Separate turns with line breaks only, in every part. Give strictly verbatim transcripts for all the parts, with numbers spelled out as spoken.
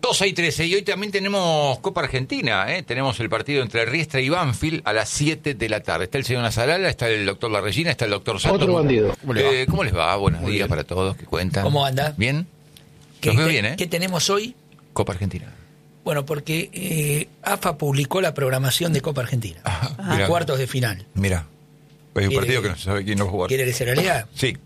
doce y trece, y hoy también tenemos Copa Argentina, ¿eh? Tenemos el partido entre Riestra y Banfield a las siete de la tarde. Está el señor Nazarala, está el doctor Larregina, está el doctor Santos.
Otro bandido.
¿Cómo, eh, ¿Cómo les va? Buenos Muy días bien. Para todos, ¿qué cuentan?
¿Cómo anda?
¿Bien?
¿Qué,
Los veo
qué,
bien, ¿eh?
¿Qué tenemos hoy?
Copa Argentina.
Bueno, porque eh, A F A publicó la programación de Copa Argentina.
Ajá,
ah,
mirá.
Cuartos de final.
Mira, hay un partido que no se sabe quién no va a jugar.
¿Quiere que se la lea?
Sí.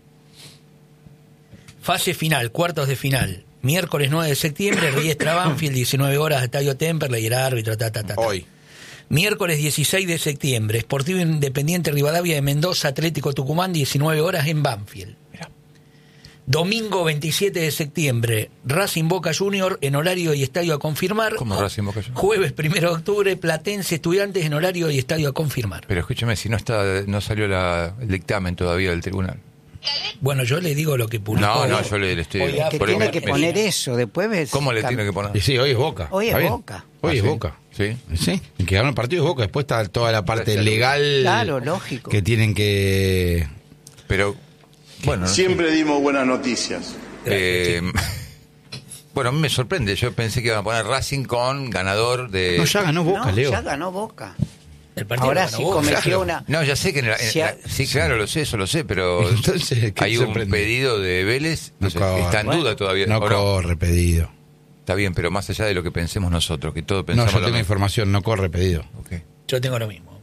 Fase final, cuartos de final. Miércoles nueve de septiembre, Riestra Banfield, diecinueve horas, Estadio Temperley, el árbitro, ta, ta, ta, ta.
Hoy.
Miércoles dieciséis de septiembre, Sportivo Independiente Rivadavia de Mendoza, Atlético Tucumán, diecinueve horas en Banfield.
Mirá.
Domingo veintisiete de septiembre, Racing Boca Junior en horario y estadio a confirmar.
¿Cómo Racing Boca Junior?
Jueves primero de octubre, Platense Estudiantes en horario y estadio a confirmar.
Pero escúcheme, si no está, no salió la, el dictamen todavía del tribunal.
Bueno, yo le digo lo que publicó.
No, no, yo le, le estoy...
Oiga,
que
por
tiene
me-
que
me-
poner eso, después ves.
¿Cómo le
cam-
tiene que poner?
Y sí, hoy es Boca.
Hoy
¿Está
es
bien?
Boca.
Hoy
Ah,
es
sí.
Boca.
Sí.
Sí, el que gana el partido es Boca. Después está toda la parte
Puede ser.
legal.
Claro, lógico.
Que tienen que...
Pero, bueno... no sé.
Siempre dimos buenas noticias.
Eh, bueno, a mí me sorprende. Yo pensé que iban a poner Racing con ganador de...
No, ya ganó Boca,
No,
Leo.
ya ganó Boca.
El partido
Ahora
lo ganó
sí
Boca.
cometió
Claro.
una.
No, ya sé que en la, en
Si
la-
ha-
sí, claro, lo sé, eso lo sé, pero
Entonces, ¿qué
hay
te
un
sorprende?
pedido de Vélez, no
No
sé,
corre.
está en
Bueno,
duda todavía.
No
¿o
corre pedido.
Está bien, pero más allá de lo que pensemos nosotros, que todos
No,
pensamos
yo
lo
tengo
mismo.
información, no corre pedido.
Ok.
Yo tengo lo mismo.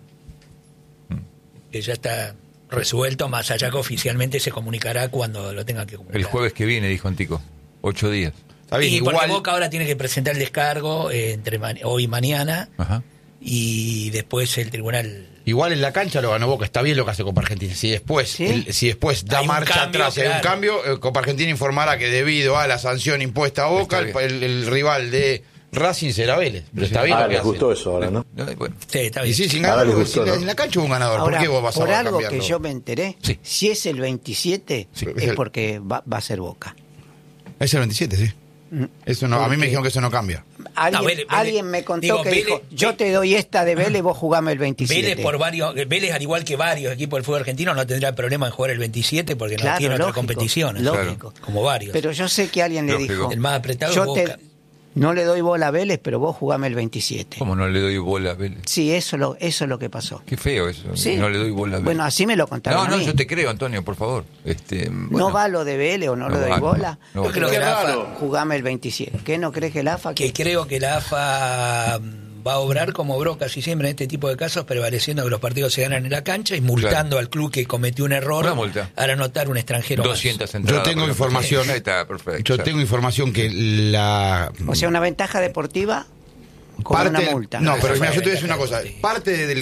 Que ya está resuelto, más allá que oficialmente se comunicará cuando lo tenga que comunicar.
El jueves que viene, dijo Antico, ocho días.
Está bien,
Y porque
igual...
Boca ahora tiene que presentar el descargo eh, entre ma- hoy y mañana,
Ajá.
y después el tribunal...
Igual en la cancha lo ganó Boca, está bien lo que hace Copa Argentina. Si después,
¿Sí?
el- si después da
Hay un
marcha
cambio,
atrás y hay un
claro.
cambio, eh, Copa Argentina informará que debido a la sanción impuesta a Boca,
Está
el, el- el rival de Racing será Vélez. Pero está bien
Ah,
lo que
les
hace.
gustó eso ahora, ¿no?
No, bueno,
Sí, está
Y
bien.
sí, sin
Ahora
ganador,
les gustó,
si en
¿no?
la cancha hubo un ganador,
Ahora,
¿por qué vos vas
por
a
algo
cambiarlo?
que yo me enteré,
Sí.
si es el veintisiete,
Sí.
es porque va, va a ser Boca.
Es el veintisiete, sí. Eso no, a mí me
Porque-
dijeron que eso no cambia.
Alguien,
No, Vélez-
alguien
Vélez-
me contó
digo,
que
Vélez-
dijo, yo
Vélez-
te doy esta de Vélez, vos jugame el veintisiete.
Vélez, por varios, Vélez, al igual que varios equipos del fútbol argentino, no tendrá problema en jugar el veintisiete porque no
Claro,
tiene otras
lógico,
competiciones.
lógico.
Como varios.
Pero yo sé que alguien le
Lógico.
dijo,
El más apretado
yo
es
te,
Boca.
no le doy bola a Vélez, pero vos jugame el veintisiete.
¿cómo no le doy bola a Vélez?
Sí, eso, lo, eso es lo que pasó.
Qué feo eso,
Sí.
no le doy bola a Vélez.
Bueno, así me lo contaron
no,
a
no,
mí.
yo te creo, Antonio, por favor. Este,
¿No
bueno.
va lo de Vélez o no,
No
le doy
va,
bola?
no, no
Yo
va.
creo que
Qué
la
raro.
AFA,
Jugame el veintisiete. ¿Qué no crees que la AFA?
que creo que la AFA mm, va a obrar como obró casi siempre en este tipo de casos, prevaleciendo que los partidos se ganan en la cancha y multando al club que cometió un error
Una multa.
al anotar un extranjero más.
doscientas
Yo
entradas.
tengo
por ejemplo.
información.
Ahí está, perfecto.
Yo
ya.
tengo información que la
O sea, una ventaja deportiva con
parte
una multa.
No, pero
Eso
mira,
fue
yo te voy a decir una cosa.
sí.
Parte del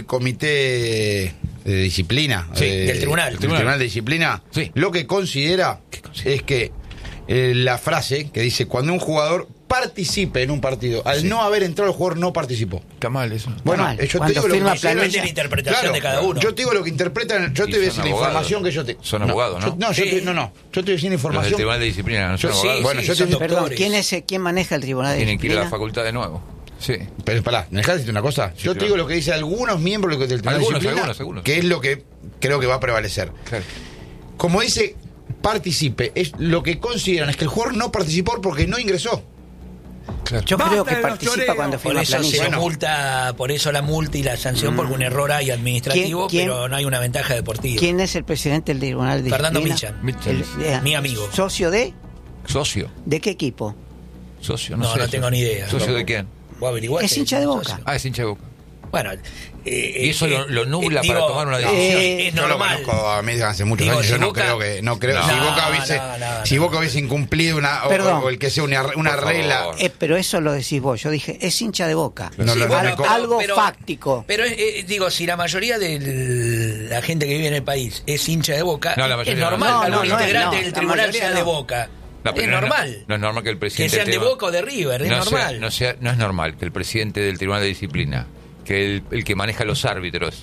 comité de disciplina,
Sí,
eh,
del tribunal.
del tribunal de disciplina,
Sí.
lo que considera,
considera?
es que eh, la frase que dice cuando un jugador participe en un partido, al
Sí.
no haber entrado el jugador no participó.
Está mal eso.
Bueno,
mal.
eh, yo
Cuando
te digo lo
firma
que
planilla-
Depende de la interpretación de cada uno.
Yo te digo lo que interpretan, yo
Y
te voy a
son
decir la
abogados.
información que yo te.
Son abogados, ¿no?
yo- no, yo
Sí.
te, no, no, yo te voy a decir la
Los del
información.
Tribunal de Disciplina no son
Yo- sí,
abogados.
bueno, yo
son
te-
doctores.
Perdón, ¿quién, es, el- ¿quién maneja el tribunal de
Tienen que ir a la
disciplina?
facultad de nuevo. Sí.
Pero pará, ¿me dejás decirte una cosa? Yo te
claro.
digo lo que dicen algunos miembros del Tribunal
Algunos,
de Disciplina,
algunos, algunos.
que es lo que creo que va a prevalecer.
Claro.
Como dice, participe, es lo que consideran es que el jugador no participó porque no ingresó.
Claro.
Yo creo que participa cuando
Por
firma
eso se
planilla.
Bueno.
multa, por eso la multa y la sanción, porque un error hay administrativo,
¿Quién- quién-
pero no hay una ventaja deportiva.
¿Quién es el presidente del tribunal de
Fernando
disciplina?
Millan,
Millan.
El- eh,
mi amigo.
¿Socio de?
Socio.
¿De qué equipo?
Socio, no,
No,
sé.
no tengo ni idea.
¿Socio
No.
de quién?
¿Vos averiguaste?
Es hincha de Boca.
Socio.
Ah, es hincha de Boca.
Bueno, eh,
Y eso
eh,
lo- lo nubla
eh,
para
digo,
tomar una
eh,
decisión.
es
Yo lo
normal.
conozco a mí hace muchos
Digo,
años.
si
Yo no
Boca-
creo que. No creo,
No,
si Boca hubiese,
no, no,
si
no.
Boca hubiese incumplido una. O,
Perdón.
o el que sea una, una
Por
regla.
favor.
Eh, pero eso lo decís vos. Yo dije, es hincha de Boca.
No,
Sí,
lo-
bueno,
no,
pero-
algo
pero-
fáctico.
Pero eh, digo, si la mayoría de la gente que vive en el país es hincha de Boca,
No, la
es
mayoría no.
normal
No,
que algún
no, no es,
integrante
no.
del
La
tribunal
mayoría
sea
no.
de Boca.
No, pero
es
no,
normal.
No es normal que el
Que
presidente.
sean de
del tribunal-
Boca o de River, es
no
normal.
Sea, no, sea, no es normal que el presidente del Tribunal de Disciplina, que el, el que maneja los árbitros.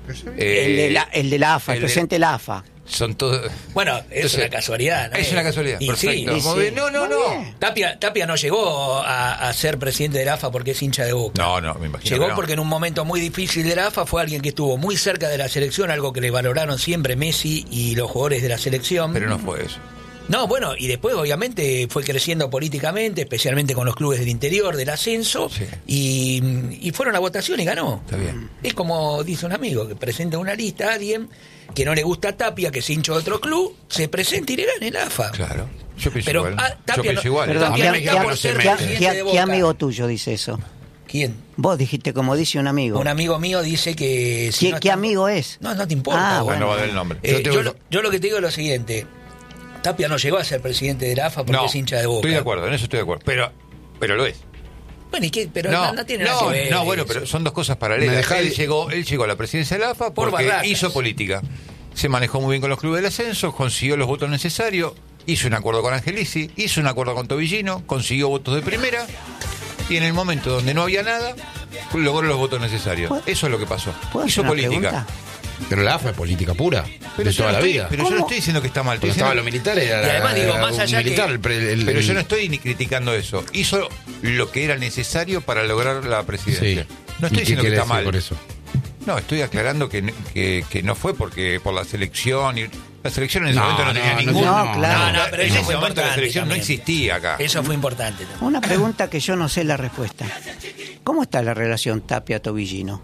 eh,
el, de la, el de la AFA, el,
el de-
presidente de la AFA.
Son todos.
Bueno, es
Entonces,
una casualidad. ¿no?
Es una casualidad,
Y
perfecto.
sí,
sí.
Muy bien. No, no,
Muy
no.
bien.
Tapia, Tapia no llegó a, a ser presidente de la AFA porque es hincha de Boca.
No, no, me imagino.
Llegó
que no.
porque en un momento muy difícil de la AFA fue alguien que estuvo muy cerca de la selección, algo que le valoraron siempre Messi y los jugadores de la selección.
Pero no fue eso.
No, bueno, y después obviamente fue creciendo políticamente, especialmente con los clubes del interior, del ascenso,
Sí.
y, y fueron a votación y ganó.
Está bien.
Es como dice un amigo, que presenta una lista a alguien que no le gusta Tapia, que es hincha de otro club, se presenta y le gana el A F A.
Claro. Yo pienso
Pero
igual.
ah,
Yo
Tapia,
pienso
no,
igual.
Perdón,
Tapia
¿qué,
no
qué-
está por
qué-
ser
qué-
presidente
qué-
de
qué
Boca.
amigo tuyo dice eso?
¿Quién?
Vos dijiste, como dice un amigo.
Un amigo mío dice que... si
¿Qué,
no
qué
está-
amigo es?
No, no te importa.
Ah,
bueno.
No va a dar el nombre.
Eh,
Yo
yo,
tengo-
lo, yo lo que te digo es lo siguiente. Tapia no llegó a ser presidente de la A F A porque
No,
es hincha de Boca.
estoy de acuerdo, en eso estoy de acuerdo. Pero, pero lo es.
Bueno, ¿y qué? Pero no,
No,
no tiene
no,
nada que ver
no, bueno,
eso.
pero son dos cosas
Me
paralelas.
dejá
Él
de-
llegó, él llegó a la presidencia de la A F A
Por
porque
Barracas.
hizo política. Se manejó muy bien con los clubes del ascenso, consiguió los votos necesarios, hizo un acuerdo con Angelici, hizo un acuerdo con Tobillino, consiguió votos de primera y en el momento donde no había nada, logró los votos necesarios.
¿Puedo-
Eso es lo que pasó.
¿Puedo
Hizo
hacer una
política.
pregunta?
Pero la A F A es política pura,
Pero
de
yo
toda
no
la
estoy-
vida.
Pero yo no
¿Cómo?
estoy diciendo que está mal. Estoy
Cuando estaban
diciendo-
los militares, era,
Y además, digo,
era
más
un
allá que-
militar, el pre- el-
Pero
el-
yo no estoy ni criticando eso. Hizo lo que era necesario para lograr la presidencia.
Sí.
No
¿Y
estoy
qué
diciendo que
quiere
está
decir
mal.
por eso?
No, estoy aclarando que, que, que no fue porque por la selección. Y, la selección en ese
No,
momento no,
no,
tenía
no,
ningún.
no, claro.
No, no, pero
en
eso
ese
fue
momento la
importante
selección no
también.
existía acá.
Eso fue importante también.
Una pregunta que yo no sé la respuesta. ¿Cómo está la relación Tapia-Tobillino?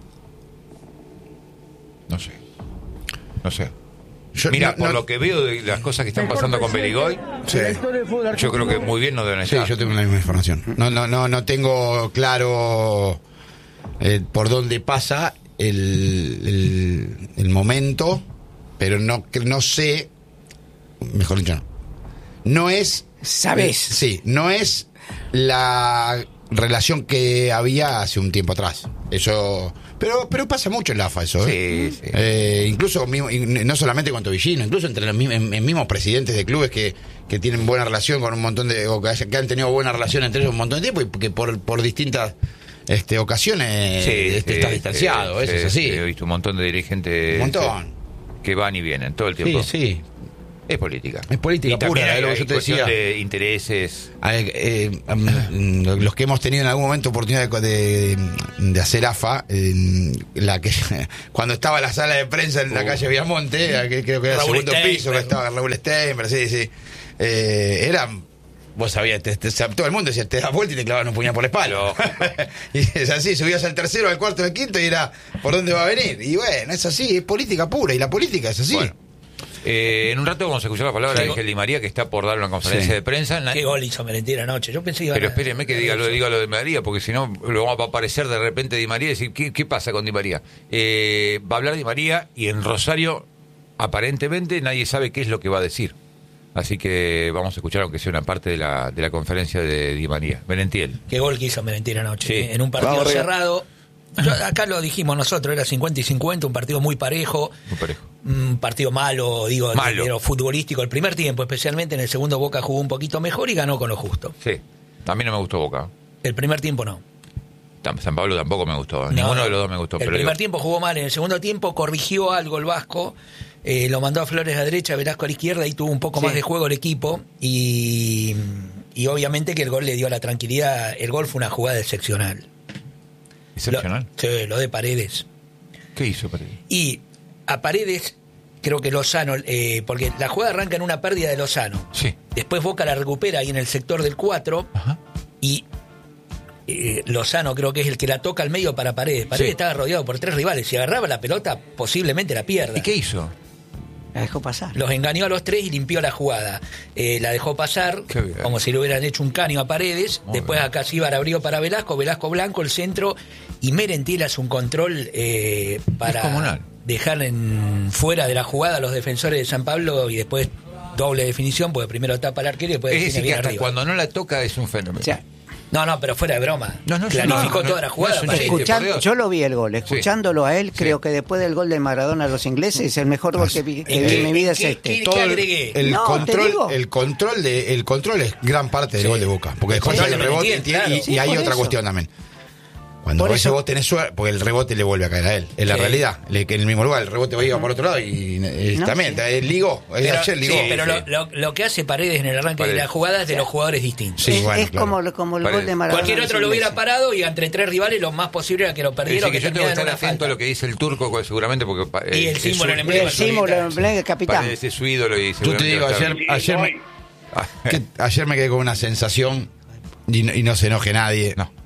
No sé. No sé.
Yo-
Mira,
no-
por
no-
lo que veo de las cosas que están pasando con Berigoy,
Sí.
yo creo que muy bien no deben
Sí,
estar.
yo tengo la misma información. No, no, no, no tengo claro eh, por dónde pasa el, el, el momento, pero no, no sé, mejor dicho, no. No es...
¿Sabés?
Sí, no es la relación que había hace un tiempo atrás. Eso... Pero, pero pasa mucho en la A F A eso, ¿eh?
Sí, sí.
Eh, incluso mismo- y no solamente con Tobillino, incluso entre los mismos, en- en mismos presidentes de clubes que, que tienen buena relación con un montón de, o que, haya- que han tenido buena relación entre ellos un montón de tiempo y que por, por distintas este, ocasiones
Sí,
este,
sí,
está
sí,
distanciado,
sí,
eso es
sí,
así.
He visto un montón de dirigentes
Un montón.
que van y vienen todo el
Sí,
tiempo.
sí.
Es política.
Es política
Y también
pura,
hay-
es lo que
hay
yo te
cuestión
decía.
de intereses.
Eh, eh, um, los que hemos tenido en algún momento oportunidad de, de, de hacer A F A, eh, la que cuando estaba la sala de prensa en la
Uh.
calle Viamonte, eh, que creo que era el
Raúl
segundo
Steinberg.
piso, que estaba Raúl Steinberg, sí, sí. Eh, era, vos sabías, te- te- todo el mundo decía, te das vuelta y te clavan un puñal por la espalda. Y es así, subías al tercero, al cuarto, al quinto y era, ¿por dónde va a venir? Y bueno, es así, es política pura, y la política es así.
Bueno, eh, en un rato vamos a escuchar la palabra de
Sí.
Ángel Di María, que está por dar una conferencia
Sí.
de prensa. Na-
Qué gol hizo Merentiel anoche. Yo pensé que iba
Pero
a...
espérenme que diga lo, diga lo de Di María, porque si no, lo va a aparecer de repente Di María y decir, ¿qué, qué pasa con Di María? Eh, va a hablar Di María y en Rosario, aparentemente, nadie sabe qué es lo que va a decir. Así que vamos a escuchar, aunque sea una parte de la, de la conferencia de Di María. Merentiel.
Qué gol que hizo Merentiel anoche.
Sí.
¿eh? En un partido
Vamos, River.
cerrado. Yo- acá lo dijimos nosotros, era cincuenta y cincuenta, un partido muy parejo.
Muy parejo.
Un partido malo, digo, de-
Malo.
de lo futbolístico. El primer tiempo, especialmente en el segundo, Boca jugó un poquito mejor y ganó con lo justo.
Sí. A mí no me gustó Boca.
El primer tiempo no.
Tam- San Pablo tampoco me gustó.
No,
Ninguno
no.
de los dos me gustó.
El
pero
primer
digo,
tiempo jugó mal, en el segundo tiempo corrigió algo el Vasco, eh, lo mandó a Flores a la derecha, Velasco a la izquierda y tuvo un poco
Sí.
más de juego el equipo y, y obviamente que el gol le dio la tranquilidad. El gol fue una jugada excepcional.
excepcional.
Lo, sí, lo de Paredes.
¿Qué hizo Paredes?
Y a Paredes, creo que Lozano, eh, porque la jugada arranca en una pérdida de Lozano.
Sí.
Después Boca la recupera ahí en el sector del cuatro
Ajá.
y eh, Lozano creo que es el que la toca al medio para Paredes. Paredes
Sí.
estaba rodeado por tres rivales. Si agarraba la pelota, posiblemente la pierda.
¿Y qué hizo?
La dejó pasar.
Los engañó a los tres y limpió la jugada. Eh, la dejó pasar
Qué bien.
como si le hubieran hecho un caño a Paredes.
Muy
Después
bien.
acá Síbar abrió para Velasco, Velasco Blanco, el centro. Y Merentiel hace un control eh, para
Descomunal.
dejar en, fuera de la jugada a los defensores de San Pablo y después doble definición, porque primero tapa al arquero y después
Es
define
decir, que
bien
hasta
arriba.
cuando no la toca es un fenómeno.
O sea,
No, no, pero fuera de broma.
No, no,
Clarificó
no, no,
toda la
no,
jugada.
no es un
Paredes.
chiste.
escuchando,
por Dios.
yo lo vi el gol, escuchándolo a él,
Sí.
creo que después del gol de Maradona a los ingleses, es el mejor gol que vi, que vi en mi vida es
¿Qué-
este.
qué-
Todo el,
agregué?
el
No, te digo.
control, el control de, el control es gran parte del
Sí.
gol de Boca, porque después
control
hay el
de
rebote
Merentiel,
y,
claro.
y- y
Sí,
hay
por
otra
eso.
cuestión también. Cuando
Por
vos,
eso-
vos tenés suerte, porque el rebote le vuelve a caer a él. Es la
Sí.
realidad. Le, que en el mismo lugar, el rebote iba por otro lado y, y
No,
también,
sí.
él ligó.
Pero,
ayer ligó.
sí, pero
sí.
Lo, lo- lo que hace Paredes en el arranque
Paredes.
de la jugada es de los jugadores distintos.
Sí,
es
bueno,
es
claro.
como, como el
Paredes.
gol de Maradona.
Cualquier
a los
otro lo hubiera
ingleses.
parado y entre tres rivales lo más posible era que lo
Es
perdiera
decir,
o
que yo tengo que
terminara en
estar
una
atento
falta.
a lo que dice el turco, porque seguramente porque pa-
Y el
es
símbolo
su-
en emblema.
El símbolo, el emblema del capitán.
Paredes es su ídolo y
Yo te
seguramente
digo,
va a estar-
ayer, ayer me, Que ayer me quedé con una sensación, y no, y no se enoje nadie.
No.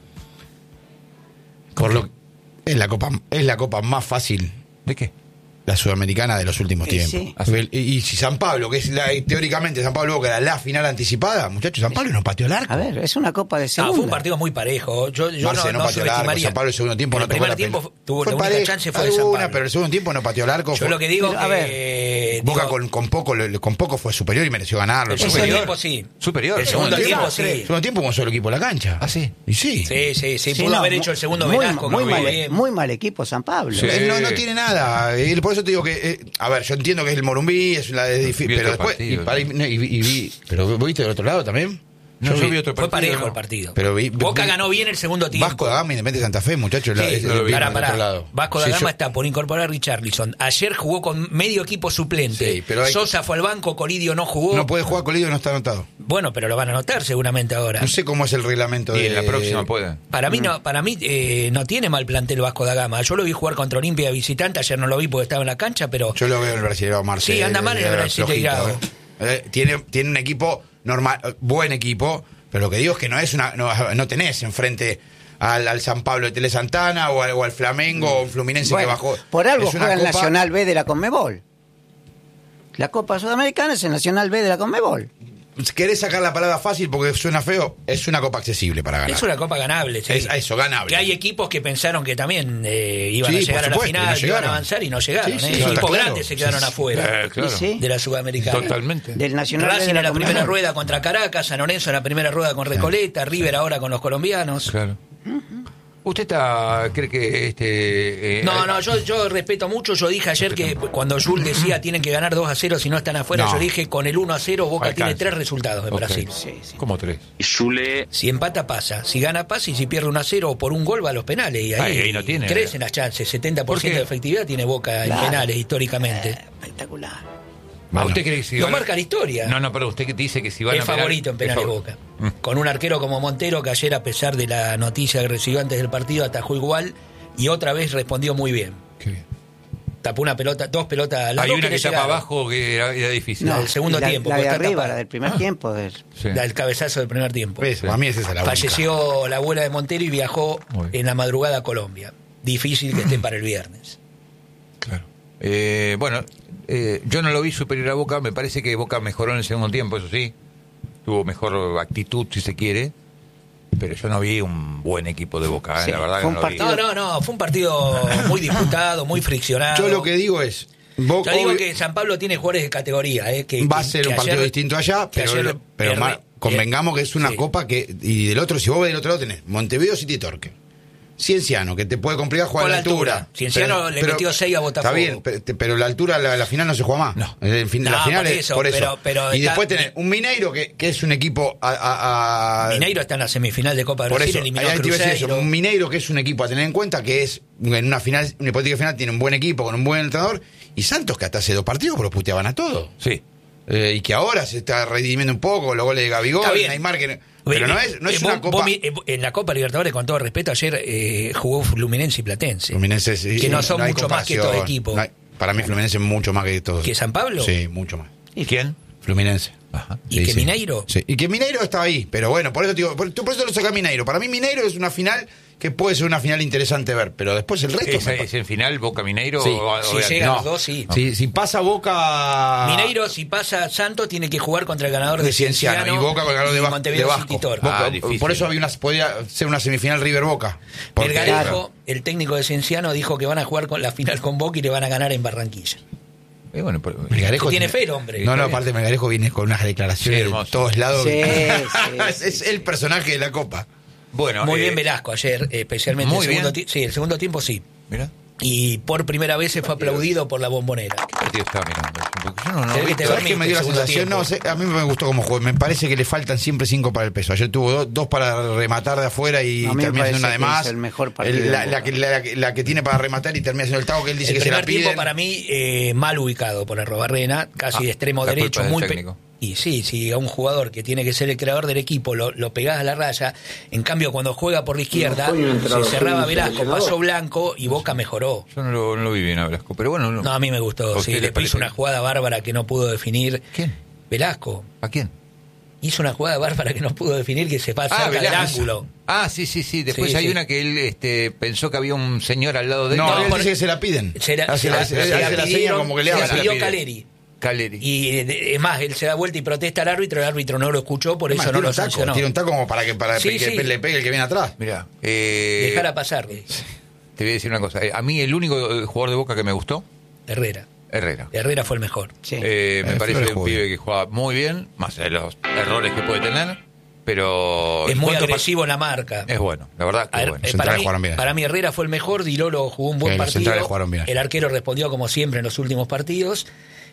Por lo es la copa, es la copa más fácil,
¿De qué?
la sudamericana de los últimos
Sí,
tiempos.
sí.
Y, y si San Pablo, que es la, teóricamente San Pablo que era la final anticipada, muchachos, San Pablo no pateó el arco.
A ver, es una copa de
No,
segunda.
fue un partido muy parejo. Yo, yo
Marce
no,
no
no
pateó el arco,
subestimaría.
San Pablo el segundo tiempo
En
no
el
tocó
primer
la
tiempo
pelota.
tuvo
Fue
la única
parejo,
chance fue de San
alguna,
Pablo.
pero el segundo tiempo no pateó el arco.
Yo
fue-
lo que digo
Pero, a
que
ver,
eh,
Boca
digo,
con, con poco le- con poco fue superior y mereció ganarlo.
el
El
segundo
superior.
tiempo sí.
Superior.
El segundo
Segundo
tiempo
tiempo,
sí.
segundo tiempo con solo equipo en la cancha.
Ah, sí.
Y sí.
Sí, sí, sí,
Sí,
pudo
no,
haber
mu-
hecho el segundo
muy,
Velasco.
muy,
que
mal,
jugó bien.
muy mal equipo San Pablo.
Sí.
Él no, no tiene nada. Y por eso te digo que, eh, a ver, yo entiendo que es el Morumbí, es la de difícil,
Vi
pero
otro
después. Y,
partido,
para- y- y- y vi- pero ¿viste del otro lado también?
No, yo vi otro
Fue
partido,
parejo
no.
el partido.
Pero vi-
Boca
vi-
ganó bien el segundo tiempo.
Vasco da Gama, Independiente Santa Fe, muchachos. la-
Sí,
es-
no lo vi.
es-
pará,
del
pará.
otro lado.
Vasco da
Sí,
Gama
yo-
está por incorporar a Richarlison. Ayer jugó con medio equipo suplente.
Sí, pero hay-
Sosa fue al banco, Colidio no jugó.
No puede jugar Colidio, no está anotado.
Bueno, pero lo van a anotar seguramente ahora.
No sé cómo es el reglamento
Y
de
en la próxima puede.
Para mí no, para mí eh, no tiene mal plantel Vasco da Gama. Yo lo vi jugar contra Olimpia de visitante, ayer no lo vi porque estaba en la cancha, pero
Yo lo veo en el brasileño Marcelo.
Sí, anda mal en el brasileirao.
tiene, tiene un equipo normal, eh, buen equipo, pero lo que digo es que no es una, no, no tenés enfrente al, al San Pablo de Tele Santana o al, o al Flamengo o un Fluminense
Bueno,
que bajó.
por algo
Es una
juega el
copa-
Nacional B de la Conmebol. La Copa Sudamericana es el Nacional B de la Conmebol.
¿Querés sacar la palabra fácil porque suena feo? Es una copa accesible para ganar.
es una copa ganable. sí.
Es- eso, ganable.
Que hay equipos que pensaron que también eh, iban
Sí,
a llegar
por
a la
supuesto, y no
final, que iban
llegaron.
a avanzar y no llegaron.
Sí, sí,
¿eh?
no, está
Equipos
claro.
grandes se quedaron
Sí, sí.
afuera
Eh, claro.
Sí, sí.
de la Sudamericana.
Totalmente.
Del Nacional B
Racing
de
en
la
la primera
Conmebol.
rueda contra Caracas, San Lorenzo en la primera rueda con Recoleta, River ahora con los colombianos.
Claro. ¿Usted está, cree que este... eh,
No,
eh,
no, yo, yo respeto mucho. Yo dije ayer que cuando Jules decía tienen que ganar dos a cero si no están afuera,
No.
yo dije con el uno a cero Boca
Alcanza.
tiene tres resultados en
Ok.
Brasil.
Sí, sí.
¿Cómo tres?
Si empata pasa, si gana pasa y si pierde uno a cero o por un gol va a los penales. Y ahí,
Ahí- ahí no tiene.
crecen las chances, setenta por ciento
¿Por qué?
de efectividad tiene Boca en
Claro.
penales históricamente.
Eh, espectacular.
¿A usted cree que si
Lo
van a-
marca la historia.
No, no, pero usted que dice que si van
Es
a penal-
favorito en penales
es favor-
Boca.
Mm.
Con un arquero como Montero, que ayer, a pesar de la noticia que recibió antes del partido, atajó igual y otra vez respondió muy bien.
Qué bien.
Tapó una pelota, dos pelotas. las
Hay
dos
una que
le
está
llegaron.
para abajo que era, era difícil.
No, del segundo
la,
tiempo,
La de
porque está
arriba,
tapada.
la del primer tiempo. Del,
Sí.
La del cabezazo del primer tiempo.
Pues, para mí es esa la única.
Falleció la abuela de Montero y viajó
Muy bien.
en la madrugada a Colombia. Difícil que esté para el viernes.
Claro. Eh, bueno, eh, yo no lo vi superior a Boca. Me parece que Boca mejoró en el segundo tiempo, eso sí. Tuvo mejor actitud, si se quiere. Pero yo no vi un buen equipo de Boca, ¿eh?
Sí,
La verdad
fue
que
un
no lo vi.
partido-
No, no, no. Fue un partido muy disputado, muy friccionado.
Yo lo que digo es. Boca,
Yo digo
obvio-
que San Pablo tiene jugadores de categoría. Eh, que,
va a
que-
ser
que
un partido
ayer-
distinto allá,
que
pero,
ayer
lo- pero
Herré-
Mar- convengamos que es una
Sí.
copa que. Y del otro, si vos ves del otro lado, tenés Montevideo City Torque. Cienciano, que te puede complicar jugar
Con
a la
la altura.
altura.
Cienciano le metió seis a Botafogo.
Está bien, pero, pero la altura, la, la final no se juega más.
No.
En fin,
No,
la final
por
es
eso,
por eso.
pero- pero
y
está-
después tenés un Mineiro que, que es un equipo a. a- a-
Mineiro está en la semifinal de Copa de
por
Brasil,
eso,
eliminó a
ahí te iba a decir eso,
Cruzeiro.
un Mineiro que es un equipo a tener en cuenta, que es en una final, una hipotética final, tiene un buen equipo, con un buen entrenador, y Santos que hasta hace dos partidos pero puteaban a todo.
Sí.
Eh, y que ahora se está redimiendo un poco, los goles de Gabigol,
Está bien.
Neymar, que, pero no es, no es
Eh,
una
vos-
copa.
vos mi- eh, en la Copa Libertadores, con todo respeto, ayer eh, jugó Fluminense y Platense.
Fluminense, sí,
que no
sí,
son
hay
mucho más que estos
comparación.
equipos.
No hay- para mí Fluminense es mucho más que todos.
¿Que San Pablo?
Sí, mucho más.
¿Y quién?
Fluminense.
Ajá.
¿Y
Sí,
que
sí.
Mineiro?
Sí. Y que Mineiro está ahí, pero bueno, por eso te digo, por, por eso lo saca Mineiro. Para mí Mineiro es una final que puede ser una final interesante ver, pero después el resto
¿Es,
me pa-
es en final Boca Mineiro?
Sí.
o- o-
Si
o-
llega-
no.
los dos, sí.
Si, si pasa Boca
Mineiro, si pasa Santos, tiene que jugar contra el ganador de
de Cienciano,
Cienciano
y Boca con el ganador de,
y
Ba-
Montevideo
de
City
Vasco.
Torque.
Boca-
Ah, difícil.
por eso había una, podía ser una semifinal River Boca. Porque-
Melgarejo, el técnico de Cienciano, dijo que van a jugar con la final con Boca y le van a ganar en Barranquilla.
Eh, bueno, pero-
Melgarejo
Que tiene fe el hombre.
No, no,
Está bien.
aparte Melgarejo viene con unas declaraciones
Sí,
de
hermoso.
todos lados.
Sí,
es
sí,
es el personaje de la Copa.
bueno,
Muy
eh,
bien Velasco ayer, especialmente
muy
el segundo
bien.
tiempo. Sí, el segundo tiempo sí.
Mira,
Y por primera vez se fue aplaudido por la bombonera.
¿qué partido estaba mirando? Porque yo no, no
Se ve
vi
que te
todo.
¿Sabes qué me dio la
segundo
sensación?
tiempo.
No, sé, a mí me gustó como juego. Me parece que le faltan siempre cinco para el peso. Ayer tuvo do- dos para rematar de afuera y
A mí me
termina siendo una
parece
de
que
más.
es el mejor partido
El- la,
de
la
Boca.
que, la, que- la que tiene para rematar y termina siendo el taco que él dice
El
que se la
primer tiempo
piden.
para mí eh, mal ubicado por Arrobarrena, casi
Ah,
de extremo
la
derecho,
culpa del
muy pe-
técnico.
y sí, si a un jugador que tiene que ser el creador del equipo lo, lo pegás a la raya, en cambio cuando juega por la izquierda se cerraba Velasco, pasó Blanco y Boca mejoró.
Yo no lo, no lo vi bien a Velasco, pero bueno. No,
No, a mí me
¿A
gustó,
usted
sí,
le
después
parece?
hizo una jugada bárbara que no pudo definir.
¿Quién?
Velasco.
¿A quién?
hizo una jugada bárbara que no pudo definir, que se pasa
Ah,
cerca del
Velasco.
ángulo.
Ah, sí, sí, sí. Después
Sí,
hay
sí.
una que él este, pensó que había un señor al lado de él.
No,
No,
él
por-
dice que se la piden.
Se la,
Hace
se
la-
la-
hace
se
la-
la
hace la seña
pidieron,
como que le
se la
habla.
pidió
Se la pide.
Caleri.
Caleri.
Y eh, es más, él se da vuelta y protesta al árbitro, el árbitro no lo escuchó, por
Es más,
eso no
tira
lo
un taco,
sancionó.
tira un taco como para que, para
Sí,
que
sí.
le pegue el que viene atrás.
Mirá, eh,
Dejala pasar, le dice.
te voy a decir una cosa. Eh, A mí el único eh, jugador de Boca que me gustó,
Herrera.
Herrera.
Herrera fue el mejor.
Sí.
Eh, me
Eh,
parece
Flores
un
juega.
pibe que juega muy bien, más allá de los errores que puede tener, pero...
Es muy
¿cuántos
agresivo en la marca.
par- Es bueno, la verdad que
A
es
ver,
bueno.
eh,
Centrales
para, mí,
jugaron bien.
para mí Herrera fue el mejor, Di Lolo jugó un buen
Sí, los
partido,
centrales jugaron bien.
el arquero respondió como siempre en los últimos partidos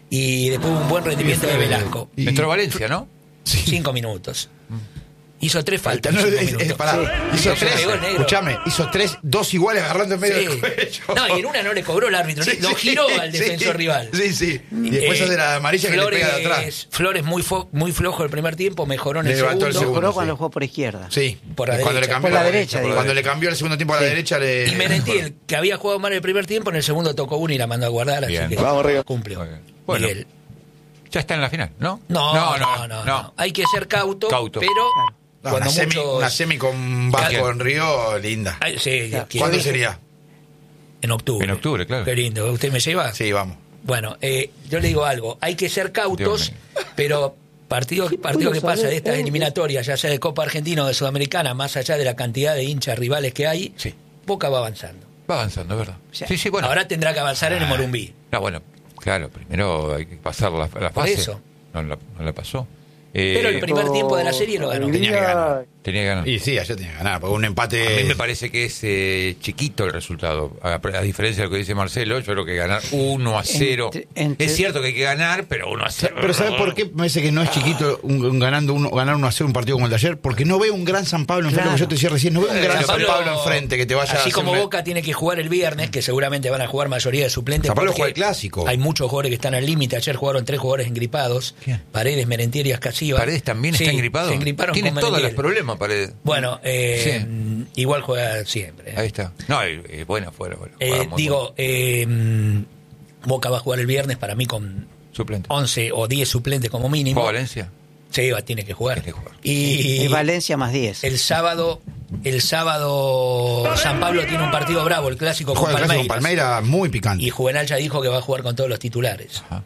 y después un buen rendimiento de Velasco.
Y-
Entró Valencia, ¿no?
Cinco minutos. Hizo tres faltas
No,
en cinco
es- es-
minutos.
pará,
Sí.
hizo
Se
tres,
pegó el negro.
escuchame, hizo tres, dos iguales agarrando en medio
Sí.
del cuello.
No, y en una no le cobró el árbitro,
Sí,
lo
sí,
giró al
sí,
defensor
sí.
rival.
Sí, sí. Y después
Eh,
hace la amarilla que le
Flores,
pega de atrás.
Flores muy, fo- muy flojo el primer tiempo, mejoró en
Le
el
levantó
segundo.
el segundo.
Mejoró cuando
sí.
jugó por izquierda.
Sí,
Por la
cuando
derecha.
le cambió
Por la derecha,
cuando
digo.
le cambió el segundo tiempo a la
Sí.
derecha le
Y Merentí, el que había jugado mal el primer tiempo, en el segundo tocó uno y la mandó a guardar,
Bien.
así que
Vamos arriba.
cumplió.
Muy bien. Bueno.
Miguel.
Ya está en la final, ¿no?
No, no, no, no, no. Hay que ser cauto,
Cauto.
pero
No,
cuando
una, semi,
muchos-
una semi con Vasco
Claro.
en Río, linda.
Ay, sí, que-
¿Cuándo sería?
En octubre.
En octubre, claro.
Qué lindo. ¿Usted me lleva?
Sí, vamos.
Bueno, eh, yo le digo algo. Hay que ser cautos,
Dios
pero partido, partido que
puedo
pasa de
saber?
estas
Eh,
eliminatorias, ya sea de Copa Argentina o de Sudamericana, más allá de la cantidad de hinchas rivales que hay,
Sí.
Boca va avanzando.
Va avanzando, ¿verdad?
Sí.
Sí, sí, bueno.
Ahora tendrá que avanzar en el Morumbí.
No, bueno, claro, primero hay que pasar la, la
Por
fase.
eso.
No la, no la pasó. Eh,
Pero el primer tiempo de la serie lo ganó.
Tenía que ganar.
tenía que ganar.
Y sí, ayer tenía que ganar, porque un empate.
A mí me parece que es eh, chiquito el resultado. A, a diferencia de lo que dice Marcelo, yo creo que ganar uno a cero.
Entre- entre-
Es cierto que hay que ganar, pero uno a cero.
Pero ¿sabes por qué me parece que no es chiquito un, un ganando uno, ganar uno a cero un partido como el de ayer? Porque no veo un gran San Pablo enfrente,
Claro.
como yo te decía recién, no veo un gran
San
San
Pablo-
Pablo enfrente que te vaya a
Así como
hacerme-
Boca tiene que jugar el viernes, que seguramente van a jugar mayoría de suplentes.
San Pablo
porque
juega el clásico.
Hay muchos jugadores que están al límite. Ayer jugaron tres jugadores engripados.
¿Quién?
Paredes, Merentiel y Ascasiba.
Paredes también
Sí,
está engripado.
Se engriparon
Tiene
con
todos los
Merentiel.
problemas, Paredes.
Bueno, eh, igual juega siempre.
Ahí está. No, eh, eh, bueno, fuera. Bueno,
Eh,
juega muy
digo, eh, mm, Boca va a jugar el viernes para mí con
bueno. Suplente.
once o diez suplentes como mínimo.
¿Juega Valencia?
Sí, va, tiene que jugar.
Tiene que jugar.
Y
Y Valencia más diez.
el sábado, el sábado San Pablo tiene un partido bravo, el clásico con
Juega el clásico
Palmeiras.
con Palmeiras muy picante.
Y Juvenal ya dijo que va a jugar con todos los titulares.
Ajá.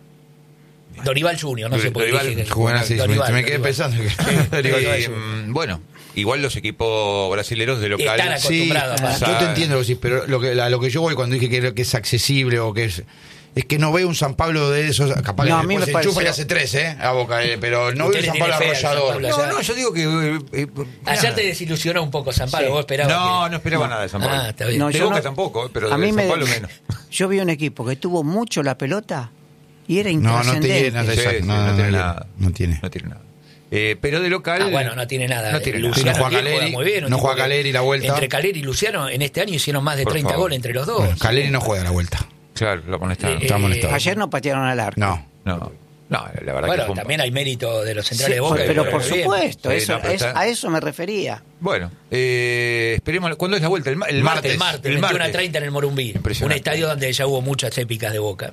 Dorival Junior, no sé por qué
Dorival-
dije que-
Juvenal, sí, me-
Dorival,
me quedé
Dorival.
pensando que
Eh, mm, bueno, igual los equipos brasileños de local.
Están
Sí,
acostumbrados a
yo
pasar.
te entiendo lo que decís, pero lo que, a lo que yo voy cuando dije que, que es accesible o que es es que no veo un San Pablo de esos, capaz
No,
que
a mí
después
me
se
pareció-
enchufa y hace tres, ¿eh? A Boca, eh, pero no veo
Usted
un
le
San Pablo
tiene fe al San
arrollador.
Pablo.
No,
O sea-
no, yo digo que. eh, eh,
Ayer
nada.
te desilusionó un poco San Pablo,
Sí.
vos esperabas
No,
que-
no esperaba nada de San Pablo.
Ah, está bien.
No,
de
yo
Boca
no-
tampoco, eh, pero
a
de
mí
San
me,
Pablo menos.
yo vi un equipo que tuvo mucho la pelota y era
No, no
intrascendente.
tiene nada,
Sí,
exacto,
sí,
no,
no
no,
tiene
no,
nada.
no tiene.
No tiene nada. Eh, pero de local.
Ah, bueno, no tiene nada.
No tiene nada.
Luciano
Sí, no juega
Diez
Caleri,
muy bien, un
no
tipo
juega
que-
Caleri la vuelta.
Entre Caleri y Luciano, en este año hicieron más de
Por
treinta
favor.
goles entre los dos.
Bueno, Caleri no juega la vuelta.
Claro, lo amonestaron.
Eh,
Está molestado.
Ayer no patearon al arco.
No.
No, no, la verdad que
Bueno,
fue un-
también hay mérito de los
Sí,
centrales de Boca. que
pero
juegan
por
bien.
supuesto,
Sí,
eso,
no, pero
es-
está-
a eso me refería.
Bueno, eh, esperemos. ¿Cuándo es la vuelta? El, ma- el martes.
El martes,
el
veintiuno a
martes.
treinta en el Morumbí. Un
Impresionante.
estadio donde ya hubo muchas épicas de Boca.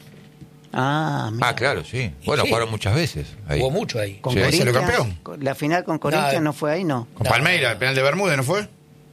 Ah, mira.
Ah, claro, sí. Bueno,
Sí.
jugaron muchas veces. Ahí.
Hubo mucho ahí.
Con
Sí, ahí
salió
Corinthians,
campeón.
con- la final con Corinthians
No,
no fue ahí, no.
Con
No.
Palmeiras, el penal de Bermúdez, ¿no fue?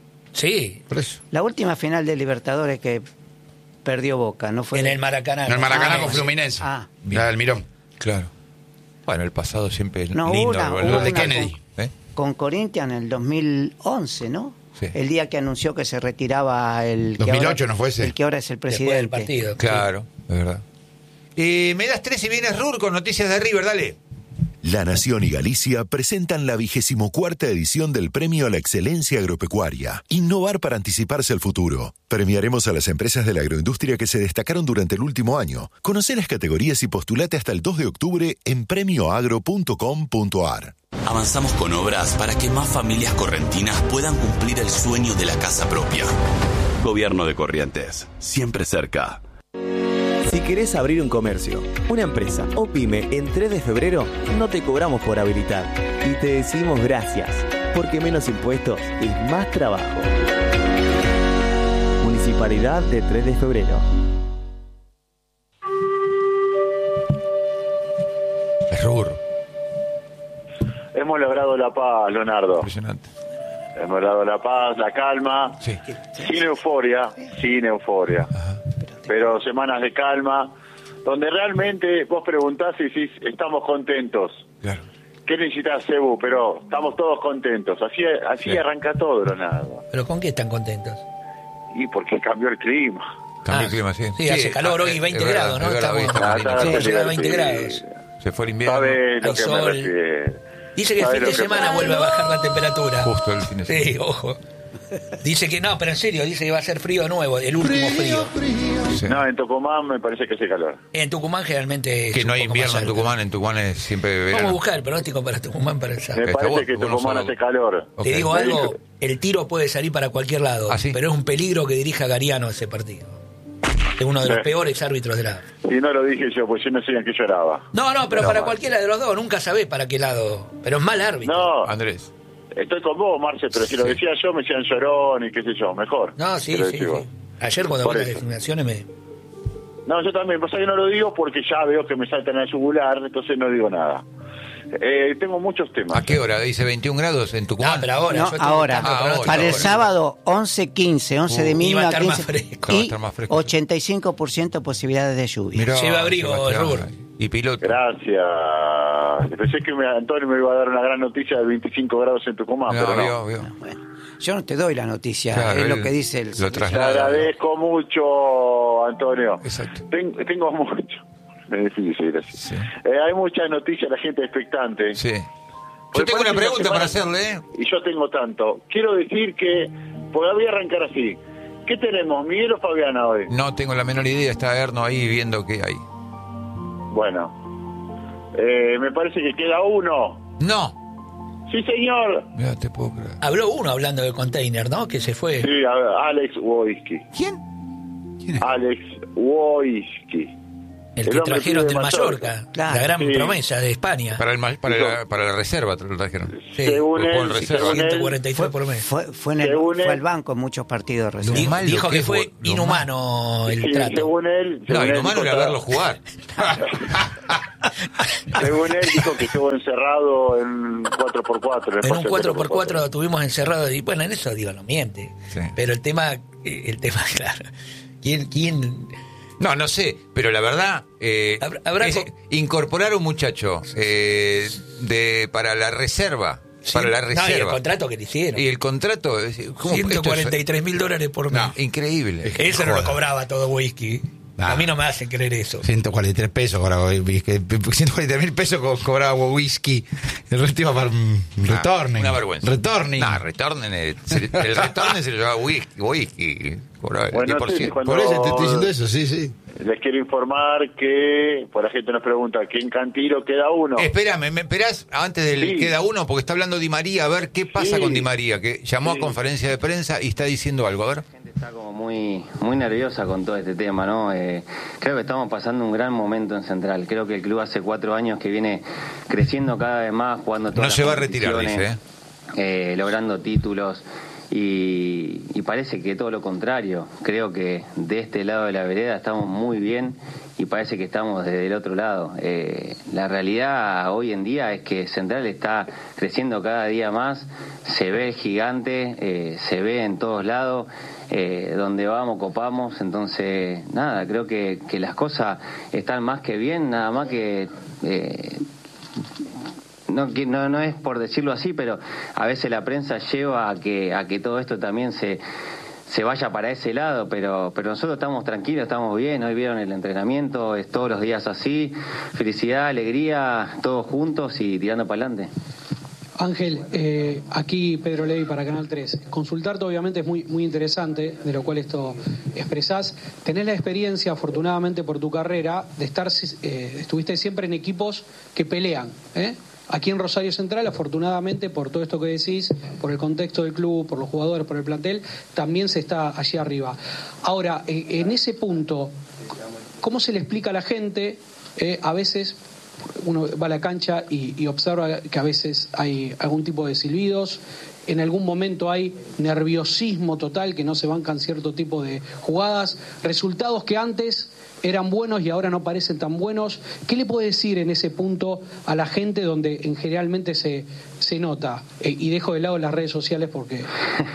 Sí,
Por eso.
La última final de Libertadores que perdió Boca, no fue
en el Maracaná.
En el Maracaná
Ah,
con
sí.
Fluminense.
Ah.
La del Mirón.
Claro. Bueno, el pasado siempre es
No,
lindo.
una-
el
una
valor
de
de
Kennedy.
¿Eh?
con Corinthians en el dos mil once, ¿no?
Sí.
El día que anunció que se retiraba el que
dos mil ocho
ahora-
¿no fue ese?
el que ahora es el
Después
presidente.
del partido.
Claro, es verdad. Eh, me das tres y vienes Rur con noticias de River, dale.
La Nación y Galicia presentan la vigésimo cuarta edición del Premio a la Excelencia Agropecuaria. Innovar para anticiparse al futuro. Premiaremos a las empresas de la agroindustria que se destacaron durante el último año. Conoce las categorías y postulate hasta el dos de octubre en premio agro punto com punto ar.
Avanzamos con obras para que más familias correntinas puedan cumplir el sueño de la casa propia. Gobierno de Corrientes, siempre cerca.
Si querés abrir un comercio, una empresa o pyme en tres de febrero, no te cobramos por habilitar. Y te decimos gracias, porque menos impuestos es más trabajo. Municipalidad de tres de febrero.
Es Rur.
Es
hemos logrado la paz, Leonardo.
Impresionante.
Hemos logrado la paz, la calma,
Sí.
sin euforia, sin euforia. Pero semanas de calma, donde realmente vos preguntás y decís, estamos contentos.
Claro.
¿Qué necesitas, Cebu? Pero estamos todos contentos. Así así
Bien.
arranca todo, Leonardo.
¿Pero con qué están contentos?
Y porque cambió el clima.
Cambió
Ah,
el clima, sí.
sí, hace calor hoy,
es-
veinte
es verdad,
grados, ¿no?
es verdad, hoy
Estamos-
está
Ah,
más lindo.
está-
Sí,
está
llega a veinte
divertido.
grados.
Se fue el invierno.
¿Sabe lo
Hay
que me
sol.
refiero?
Dice que el
¿Sabe
fin
lo
de
que
semana
pasa?
vuelve a bajar la temperatura.
Justo el fin de semana.
Sí, ojo. Dice que no, pero en serio, dice que va a ser frío de nuevo, el último frío.
Sí.
No, en Tucumán me parece que hace calor.
En Tucumán generalmente es
Que no
un
hay
poco
invierno
más
en
alto.
Tucumán, en Tucumán es siempre
Vamos
verano.
a buscar el pronóstico para Tucumán para el
Me
sábado.
Está
parece
bueno,
que
bueno,
Tucumán
solo-
hace calor.
Ok.
Te digo
Me
algo,
dijo-
el tiro puede salir para cualquier lado,
¿Ah, sí?
pero es un peligro que dirija Gariano ese partido. Es uno de los
Sí.
peores árbitros de la...
Y no lo dije yo, pues yo no sé en qué lloraba.
No, no, pero
Pero
para
mal.
cualquiera de los dos, nunca sabés para qué lado. Pero es mal árbitro.
No,
Andrés.
estoy con vos, Marce, pero si lo decía yo, me decían llorón y qué sé yo, mejor.
No, sí,
Quiero
sí,
decir
sí.
vos.
Ayer cuando
Por
vi las
eso.
designaciones me...
No, yo también, pasa que no lo digo porque ya veo que me saltan al yugular, entonces no digo nada. Eh, tengo muchos temas.
¿A qué hora? Dice veintiún grados en
No,
Tucumán.
pero ahora.
No,
yo estoy
ahora.
buscando
Ah,
pronóstico
ahora.
Para el
ahora.
sábado, once quince, once de
Uh,
mínima
iba a
a
estar más
quince
fresco.
Va a
y
estar más fresco.
ochenta y cinco por ciento posibilidades de lluvia.
Mirá,
Lleva abrigo,
Sebastián.
Rubur.
Y piloto.
Gracias. Pensé que me- Antonio me iba a dar una gran noticia de veinticinco grados en Tucumán,
No,
pero no.
vio, vio.
Bueno, yo no te doy la noticia,
Claro,
es lo
él
que dice el
lo
servicio.
Te
traslada.
agradezco mucho, Antonio.
Exacto.
Ten- tengo mucho. Me decís, sí, gracias.
Sí.
Eh, hay muchas noticias, la gente expectante.
Sí. Yo
Pues
tengo una
parece
pregunta
semana-
para hacerle, ¿eh?
Y yo tengo tanto. Quiero decir que, pues voy a arrancar así. ¿Qué tenemos, Miguel o Fabiana hoy?
No tengo la menor idea, está Erno ahí viendo qué hay.
Bueno, eh, me parece que queda uno.
No.
Sí, señor.
Mira, te puedo creer.
Habló uno hablando del container, ¿no? Que se fue.
Sí, a- Alex Wojcicki.
¿Quién? ¿Quién es?
Alex Wojcicki.
El
el
que
hombre
trajeron
de
del
Mallorca.
Mallorca.
Claro.
La gran
Sí.
promesa de España.
Para, el, ma- para, la, para la reserva te lo trajeron.
Sí.
Según
Jugó en
él,
reserva.
según él,
ciento cuarenta y tres por mes.
Fue, fue, en el,
Según
fue
él-
al banco en muchos partidos recién.
Lo
Di-
malo
Dijo
que
que
es,
fue
lo
inhumano el
sí,
trato.
según él,
No,
según
y
él
lo malo
dijo,
era verlo jugar.
según él dijo que estuvo encerrado en cuatro por cuatro.
En un cuatro por cuatro lo tuvimos encerrado. Y bueno, en eso digo, no miente.
Sí.
Pero el tema, eh, el tema, claro. ¿Quién, quién
No, no sé, pero la verdad, eh,
Habrá- habrá
es
co-
incorporar a un muchacho eh, de para la reserva, para la
No, y el
reserva.
contrato que le hicieron.
Y el contrato, es decir, ¿cómo esto es-
ciento cuarenta y tres mil dólares por mes.
No, increíble.
Eso no lo
Joder.
cobraba todo whisky.
Nah.
A mí no me hacen creer eso.
ciento cuarenta y tres pesos cobraba whisky. ciento cuarenta mil pesos co- cobraba whisky. El resto iba para un
Nah,
retorning.
Una vergüenza.
Retorning.
No, retornen. El, se- el retornen se lo llevaba whisky. whisky cobraba el
Bueno,
diez por ciento.
sí, cuando-
Por eso te estoy diciendo eso, sí, sí.
Les quiero informar que, por la gente nos pregunta, ¿qué en Cantilo queda uno?
Espérame, ¿me esperás antes del
Sí.
queda uno? Porque está hablando Di María, a ver qué pasa
Sí.
con Di María, que llamó
Sí.
a conferencia de prensa y está diciendo algo, a ver.
La gente está como muy muy nerviosa con todo este tema, ¿no? Eh, creo que estamos pasando un gran momento en Central. Creo que el club hace cuatro años que viene creciendo cada vez más, jugando todas
No
las
se va a retirar,
competiciones,
dice,
eh, logrando títulos. Y, y parece que todo lo contrario. Creo que de este lado de la vereda estamos muy bien y parece que estamos desde el otro lado. Eh, la realidad hoy en día es que Central está creciendo cada día más, se ve gigante, eh, se ve en todos lados, eh, donde vamos copamos, entonces nada, creo que, que las cosas están más que bien, nada más que... Eh, No, que no, no es por decirlo así, pero a veces la prensa lleva a que a que todo esto también se se vaya para ese lado, pero pero nosotros estamos tranquilos, estamos bien. Hoy vieron el entrenamiento, es todos los días así, felicidad, alegría, todos juntos y tirando para adelante.
Ángel, eh, aquí Pedro Levi para Canal tres. Consultarte obviamente es muy, muy interesante, de lo cual esto expresás. Tenés la experiencia, afortunadamente por tu carrera, de estar, eh, estuviste siempre en equipos que pelean, ¿eh? Aquí en Rosario Central, afortunadamente, por todo esto que decís, por el contexto del club, por los jugadores, por el plantel, también se está allí arriba. Ahora, eh, en ese punto, ¿cómo se le explica a la gente? Eh, a veces uno va a la cancha y, y observa que a veces hay algún tipo de silbidos, en algún momento hay nerviosismo total, que no se bancan cierto tipo de jugadas, resultados que antes eran buenos y ahora no parecen tan buenos. ¿Qué le puede decir en ese punto a la gente donde en generalmente se, se nota? Eh, y dejo de lado las redes sociales porque...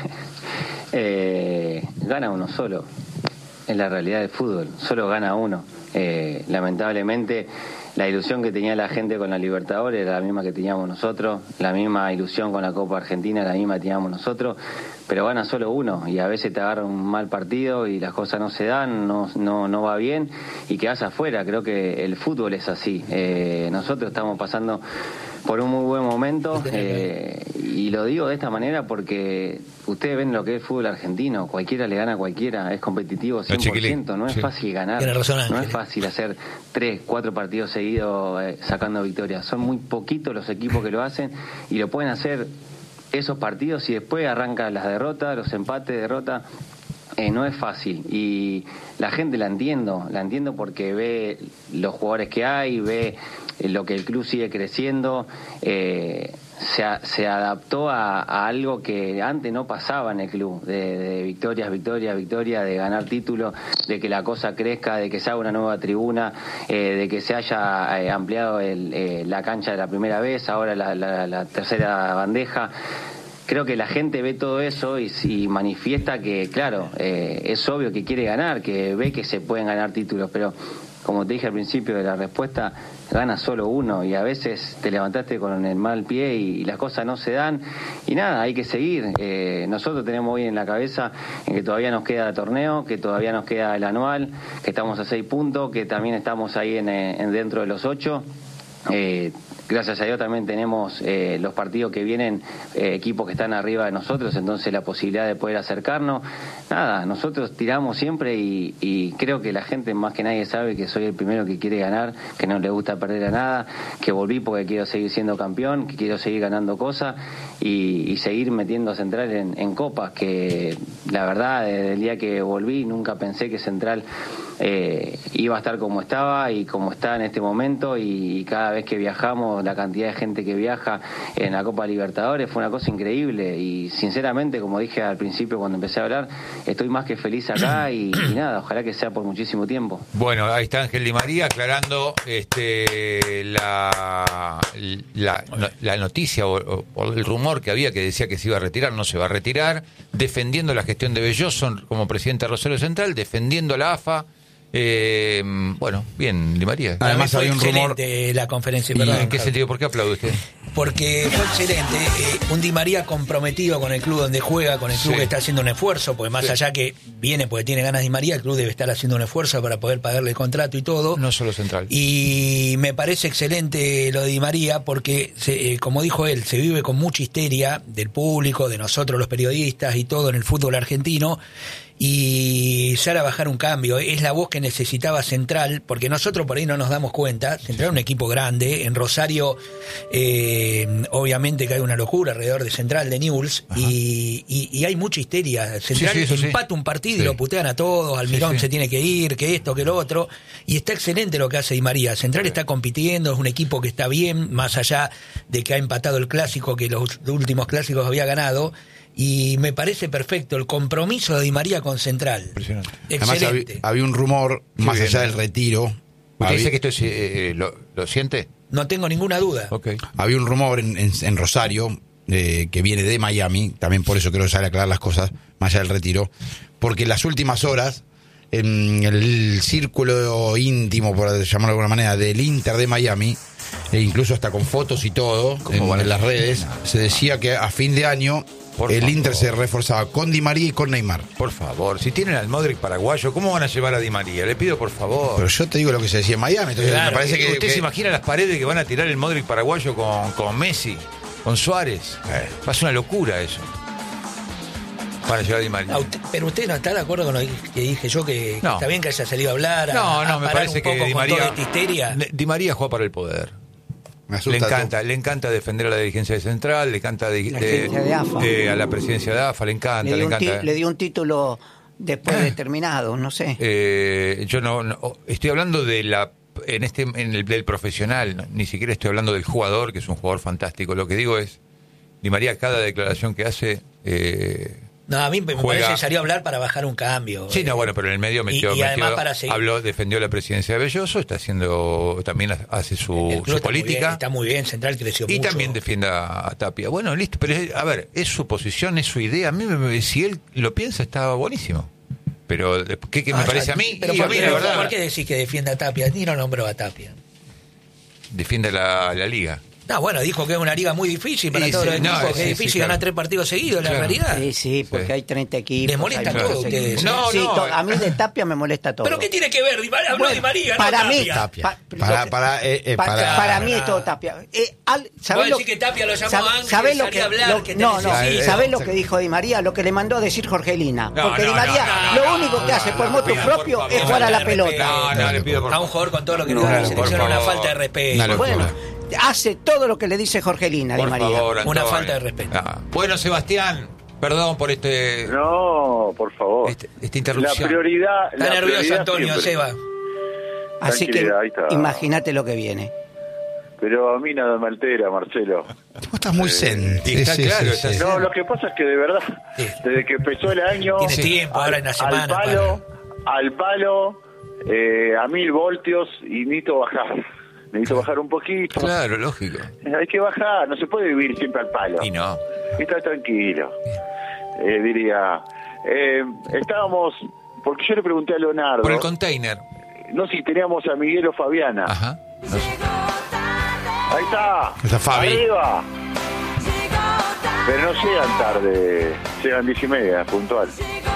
eh, gana uno solo. Es la realidad del fútbol. Solo gana uno. Eh, lamentablemente... La ilusión que tenía la gente con la Libertadores era la misma que teníamos nosotros, la misma ilusión con la Copa Argentina, la misma que teníamos nosotros, pero gana solo uno y a veces te agarra un mal partido y las cosas no se dan, no, no, no va bien y quedás afuera. Creo que el fútbol es así. Eh, nosotros estamos pasando por un muy buen momento eh, y lo digo de esta manera porque ustedes ven lo que es el fútbol argentino, cualquiera le gana a cualquiera, es competitivo cien por ciento, no es fácil ganar, no es fácil hacer tres, cuatro partidos seguidos eh, sacando victorias, son muy poquitos los equipos que lo hacen y lo pueden hacer esos partidos y después arrancan las derrotas, los empates, derrotas. Eh, no es fácil y la gente la entiendo, la entiendo porque ve los jugadores que hay, ve lo que el club sigue creciendo, eh, se, a, se adaptó a, a algo que antes no pasaba en el club, de, de victorias, victorias, victorias, de ganar títulos, de que la cosa crezca, de que se haga una nueva tribuna, eh, de que se haya eh, ampliado el, eh, la cancha de la primera vez, ahora la, la, la tercera bandeja. Creo que la gente ve todo eso y, y manifiesta que, claro, eh, es obvio que quiere ganar, que ve que se pueden ganar títulos, pero como te dije al principio de la respuesta, gana solo uno y a veces te levantaste con el mal pie y, y las cosas no se dan y nada, hay que seguir. Eh, nosotros tenemos hoy en la cabeza en que todavía nos queda el torneo, que todavía nos queda el anual, que estamos a seis puntos, que también estamos ahí en, en dentro de los ocho. Eh, gracias a Dios también tenemos eh, los partidos que vienen, eh, equipos que están arriba de nosotros, entonces la posibilidad de poder acercarnos. Nada, nosotros tiramos siempre y, y creo que la gente más que nadie sabe que soy el primero que quiere ganar, que no le gusta perder a nada, que volví porque quiero seguir siendo campeón, que quiero seguir ganando cosas y, y seguir metiendo a Central en, en copas, que la verdad desde el día que volví nunca pensé que Central eh, iba a estar como estaba y como está en este momento y, y cada vez que viajamos, la cantidad de gente que viaja en la Copa Libertadores fue una cosa increíble y sinceramente, como dije al principio cuando empecé a hablar, estoy más que feliz acá y, y nada, ojalá que sea por muchísimo tiempo.
Bueno, ahí está Ángel Di María aclarando este la la, la noticia o, o el rumor que había que decía que se iba a retirar, no se va a retirar, defendiendo la gestión de Belloso como presidente de Rosario Central, defendiendo a la A F A. Eh, bueno, bien, Di María.
Además había un rumor de la conferencia.
¿Y
perdón,
en qué
Carlos.
sentido? ¿Por qué aplaude usted?
Porque fue excelente, eh, un Di María comprometido con el club donde juega, con el club
Sí.
que está haciendo un esfuerzo, porque más
Sí.
allá que viene porque tiene ganas Di María, el club debe estar haciendo un esfuerzo para poder pagarle el contrato y todo.
No solo Central.
Y me parece excelente lo de Di María porque, se, eh, como dijo él, se vive con mucha histeria del público, de nosotros los periodistas y todo en el fútbol argentino. Y sale a bajar un cambio, es la voz que necesitaba Central, porque nosotros por ahí no nos damos cuenta. Central es un equipo grande, en Rosario eh, obviamente que hay una locura alrededor de Central, de Newell's, y, y, y hay mucha histeria. Central
Sí, sí, eso
empata
sí.
un partido
Sí.
y lo putean a todos, Almirón
Sí, sí.
se tiene que ir, que esto, que lo otro, y está excelente lo que hace Di María. Central está compitiendo, es un equipo que está bien, más allá de que ha empatado el clásico, que los últimos clásicos había ganado. Y me parece perfecto el compromiso de Di María con Central.
Impresionante.
Además había,
Excelente.
había un rumor,
Qué
más
bien.
allá del retiro.
¿Usted
había,
dice que esto es, eh, lo, lo siente?
No tengo ninguna duda.
Ok.
había un rumor en, en- en Rosario eh, que viene de Miami, también por eso quiero sale a aclarar las cosas, más allá del retiro, porque en las últimas horas, en el círculo íntimo, por llamarlo de alguna manera, del Inter de Miami, e incluso hasta con fotos y todo,
¿Cómo
en,
van a
en las
decir?
redes, se decía que a fin de año
Por
el
favor.
Inter se reforzaba con Di María y con Neymar.
Por favor, si tienen al Modric paraguayo, ¿cómo van a llevar a Di María? Le pido por favor.
Pero yo te digo lo que se decía en Miami, entonces
Claro,
me parece que...
¿Usted
que-
se imagina las paredes que van a tirar el Modric paraguayo con, con Messi, con Suárez?
Eh.
Va a ser una locura eso. Para llevar a Di María.
A usted- pero usted no está de acuerdo con lo que dije yo, que, que
No.
está bien que haya salido a hablar, a,
No, no,
a
me
parar
parece
un poco
que Di
con
María,
toda esta histeria.
Di María juega para el poder.
me
Le
asusta
encanta, le encanta defender a la dirigencia de Central, le encanta de,
La
de-
dirigencia de A F A.
de- a la presidencia de A F A, le encanta,
Le
le,
dio, un
encanta.
ti- le dio un título después de terminado, no sé.
Eh, yo no, no- estoy hablando de la en este en el del profesional, no, ni siquiera estoy hablando del jugador, que es un jugador fantástico. Lo que digo es, Di María cada declaración que hace eh,
No, a mí me
Juega.
parece que salió a hablar para bajar un cambio.
Sí, no, bueno, pero en el medio metió,
y, y además
metió-
para seguir.
habló, defendió la presidencia de Belloso, está haciendo, también hace su,
El club
su
está muy bien,
política.
está muy bien, Central creció
Y
mucho.
también defiende a Tapia. Bueno, listo, pero es- a ver, es su posición, es su idea. A mí, me- me- si él lo piensa, está buenísimo. Pero, ¿qué, qué me
Ah,
parece
ya,
a mí?
Pero
Y a
¿por,
mí,
qué,
la verdad,
¿por qué decís que defiende a Tapia? Ni no nombró a Tapia.
defiende la, la liga.
No, bueno, dijo que es una liga muy difícil para
Sí,
todos
sí,
los
no,
equipos,
sí,
que es difícil
sí,
ganar
claro.
tres partidos seguidos, la
Claro.
realidad.
Sí, sí, porque
Sí.
hay treinta equipos.
Les molesta
hay
todo
muchos
a ustedes,
equipos.
No,
Sí,
no,
to-
eh.
a mí de Tapia me molesta todo.
¿Pero qué tiene que ver? Di- Habló
Bueno,
de María, no
para mí,
Tapia.
Tapia.
Pa-
Para, para, eh, eh,
Pa-
para,
para mí es todo Tapia. Eh, al- ¿sabés
Vos
lo-
decís que Tapia lo llamó
sab-
Ángel,
¿sabés lo
salía
que,
a hablar,
lo-
que te
no, no,
necesita?
¿sabés
Eh,
lo que dijo Di María? Lo que le mandó a decir Jorgelina.
No,
Porque
no,
Di María
no, no,
lo
no,
único que
no,
hace
no,
por
no,
motu
no,
propio
por
es
favor.
jugar a la
No,
pelota.
No, no, le pido por
A un jugador con todo lo que le
No,
da la
por
selección, una
favor.
falta de respeto.
Una locura.
Bueno, hace todo lo que le dice Jorgelina, Di
Por
María.
favor,
Una
Antonio.
falta de respeto.
Ah. Bueno, Sebastián, perdón por este,
No, por favor.
este- esta
La
interrupción.
prioridad.
Está
la
nervioso
prioridad
Antonio,
siempre.
Seba.
Así que
Tranquilidad, ahí está.
imagínate lo que viene.
Pero a mí nada me altera, Marcelo.
Vos estás muy zen.
y está claro, está
sí.
No, lo que pasa es que de verdad,
Sí.
desde que empezó el año.
Tiene
Sí.
tiempo, ahora en la semana.
Al palo, al palo, eh, a mil voltios y necesito bajar. Necesito bajar un poquito.
Claro, lógico.
Hay que bajar, no se puede vivir siempre al palo.
Y no.
Está tranquilo. Eh, diría, eh, estábamos, porque yo le pregunté a Leonardo,
Por el container.
no si teníamos a Miguel o Fabiana.
Ajá. No sé.
Ahí está.
Está Fabi.
Arriba. Pero no llegan tarde, llegan diez y media, puntual.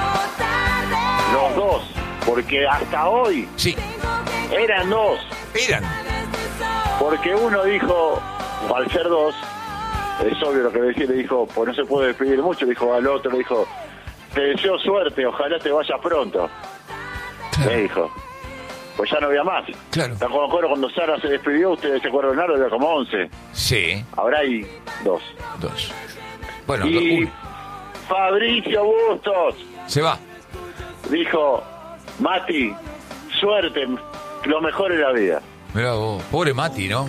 Los dos, porque hasta hoy
Sí,
eran dos.
eran.
Porque uno dijo, al ser dos, es obvio lo que decía, le dijo, pues no se puede despedir mucho, le dijo al otro, le dijo, te deseo suerte, ojalá te vayas pronto. Le dijo, pues ya no había más.
Claro.
¿Te acuerdas cuando Sara se despidió? Ustedes se acuerdan, Leonardo, había como once.
Sí,
Ahora hay dos.
dos. Bueno,
Y
do- uno.
Fabricio Bustos
Se va.
dijo, Mati, suerte, lo mejor en la vida.
Mirá vos. Pobre Mati, ¿no?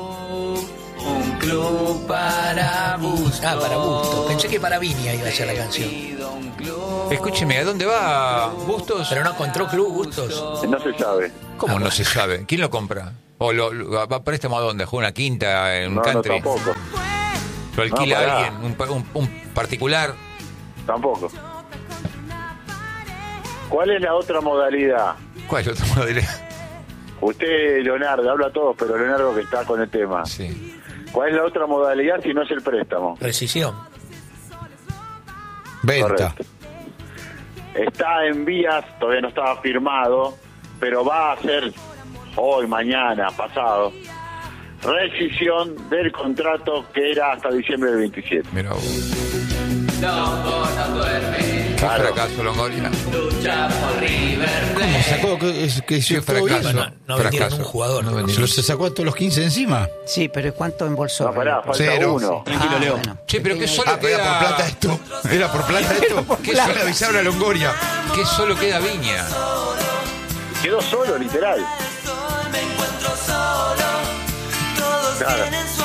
Un club para Bustos. Ah, para Bustos. Pensé que para Viña iba a ser la canción.
Escúcheme, ¿a dónde va Bustos?
Pero no encontró club Bustos.
No se sabe.
¿Cómo no se sabe? ¿Quién lo compra? ¿O lo, lo- va a préstamo a dónde? ¿A juega una quinta en un
No, no,
country?
tampoco.
¿Lo alquila
No, pará.
alguien? Un, pa- un- un particular?
Tampoco. ¿Cuál es la otra modalidad?
¿Cuál es el otro modelo?
Usted, Leonardo, habla a todos, pero Leonardo que está con el tema.
Sí.
¿Cuál es la otra modalidad si no es el préstamo?
Rescisión.
Venta.
Correcto. Está en vías, todavía no estaba firmado, pero va a ser hoy, mañana, pasado, rescisión del contrato que era hasta diciembre del veintisiete.
Mira vos. Qué
Claro.
fracaso, Longoria.
¿Cómo sacó que, es- que
Qué
hizo todo bien?
fracaso.
No, no vendieron
fracaso.
un jugador.
No
¿Se
vendieron.
lo se sacó a todos los quince encima?
Sí, pero ¿cuánto embolsó?
No, pará, falta
Cero.
uno.
Tranquilo, Leo.
Che, pero qué solo
Ah, pero era por
queda...
plata esto. Era por plata esto.
¿Qué
¿Qué
solo-
le avisaron a Longoria?
¿Qué solo queda Viña?
Quedó solo, literal. Claro.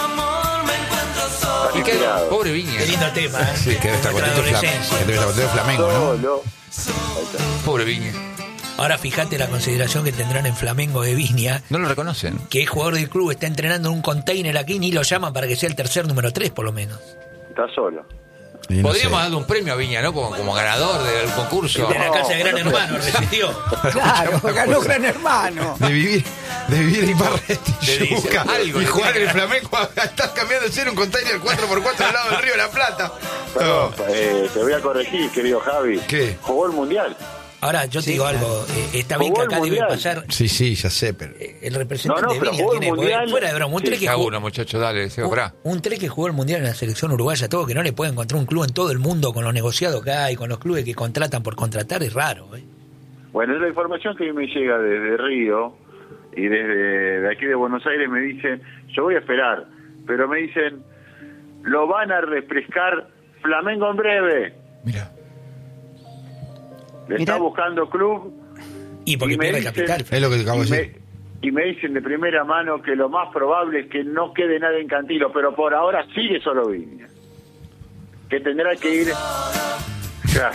Está
¿Y qué?
liquidado.
Pobre Viña.
Qué lindo tema, ¿eh?
Sí, que debe estar
Nuestra
contento Flam-
adolescencia.
que debe estar contento Flamengo, ¿no?
Solo.
Pobre Viña.
Ahora fíjate la consideración que tendrán en Flamengo de Viña,
No lo reconocen.
que es jugador del club, está entrenando en un container aquí, ni lo llaman para que sea el tercer número tres, por lo menos.
Está solo.
Y no
Podríamos
sé.
darle un premio a Viña, ¿no? Como, como ganador del concurso.
De la
No,
casa de Gran
no,
Hermano, resistió.
Claro, ganó Gran Hermano.
De vivir, de vivir en Barretti,
Le dice,
Yuca,
algo
y
le
jugar en
tiene
el
que-
Flamengo a estar cambiando de ser un container cuatro por cuatro al lado del Río de la Plata.
Perdón,
No.
eh, te voy a corregir, querido Javi.
¿Qué?
Jugó el Mundial.
Ahora, yo te digo algo, eh, está bien que
Jugó el
acá debe
Mundial.
pasar
Sí, sí, ya sé, pero...
eh, el representante
No, no,
de
pero
Viña,
jugó el
tiene poder.
Mundial.
Fuera de broma, un
Sí,
tres que
Cada
jugó,
uno, muchachos, dale, se va.
un, un tres que jugó el Mundial en la selección uruguaya, todo que no le puede encontrar un club en todo el mundo con los negociados que hay, con los clubes que contratan por contratar, es raro, ¿eh?
Bueno, es la información que me llega desde Río y desde de aquí de Buenos Aires me dicen, yo voy a esperar, pero me dicen, lo van a refrescar Flamengo en breve.
Mira.
Le
Mirá.
está buscando club.
Y porque
Y me
pierde
dicen-
capital.
Es lo que acabo
y
de
me,
decir.
y me dicen de primera mano que lo más probable es que no quede nada en Cantilo, pero por ahora sigue solo Viña. Que tendrá que ir Claro.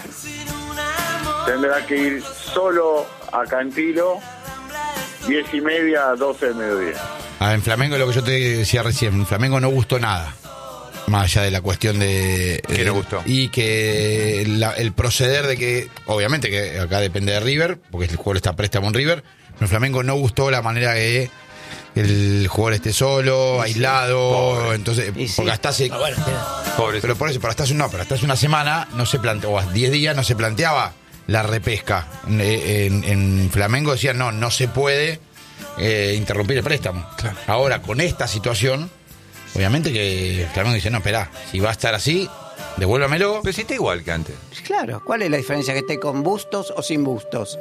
Tendrá que ir solo a Cantilo, diez y media a doce del mediodía.
Ah, en Flamengo, lo que yo te decía recién, en Flamengo no gustó nada. Más allá de la cuestión de...
¿Qué
eh,
no gustó?
Y que la- el proceder de que, obviamente que acá depende de River, porque el jugador está a préstamo en River, pero en Flamengo no gustó la manera que el jugador esté solo, aislado,
Pobre.
entonces,
Y sí.
porque hasta hace...
Ah, bueno, tiene-
Pobre.
Pero por eso, pero hasta hace, no, pero hasta hace una semana no se planteó, o diez días no se planteaba la repesca. En, en- en Flamengo decían, no, no se puede eh, interrumpir el préstamo.
Claro.
Ahora, con esta situación, obviamente que Flamengo dice, no, espera, si va a estar así, devuélvamelo.
Pero si está igual que antes.
Claro, ¿cuál es la diferencia que esté con bustos o sin bustos?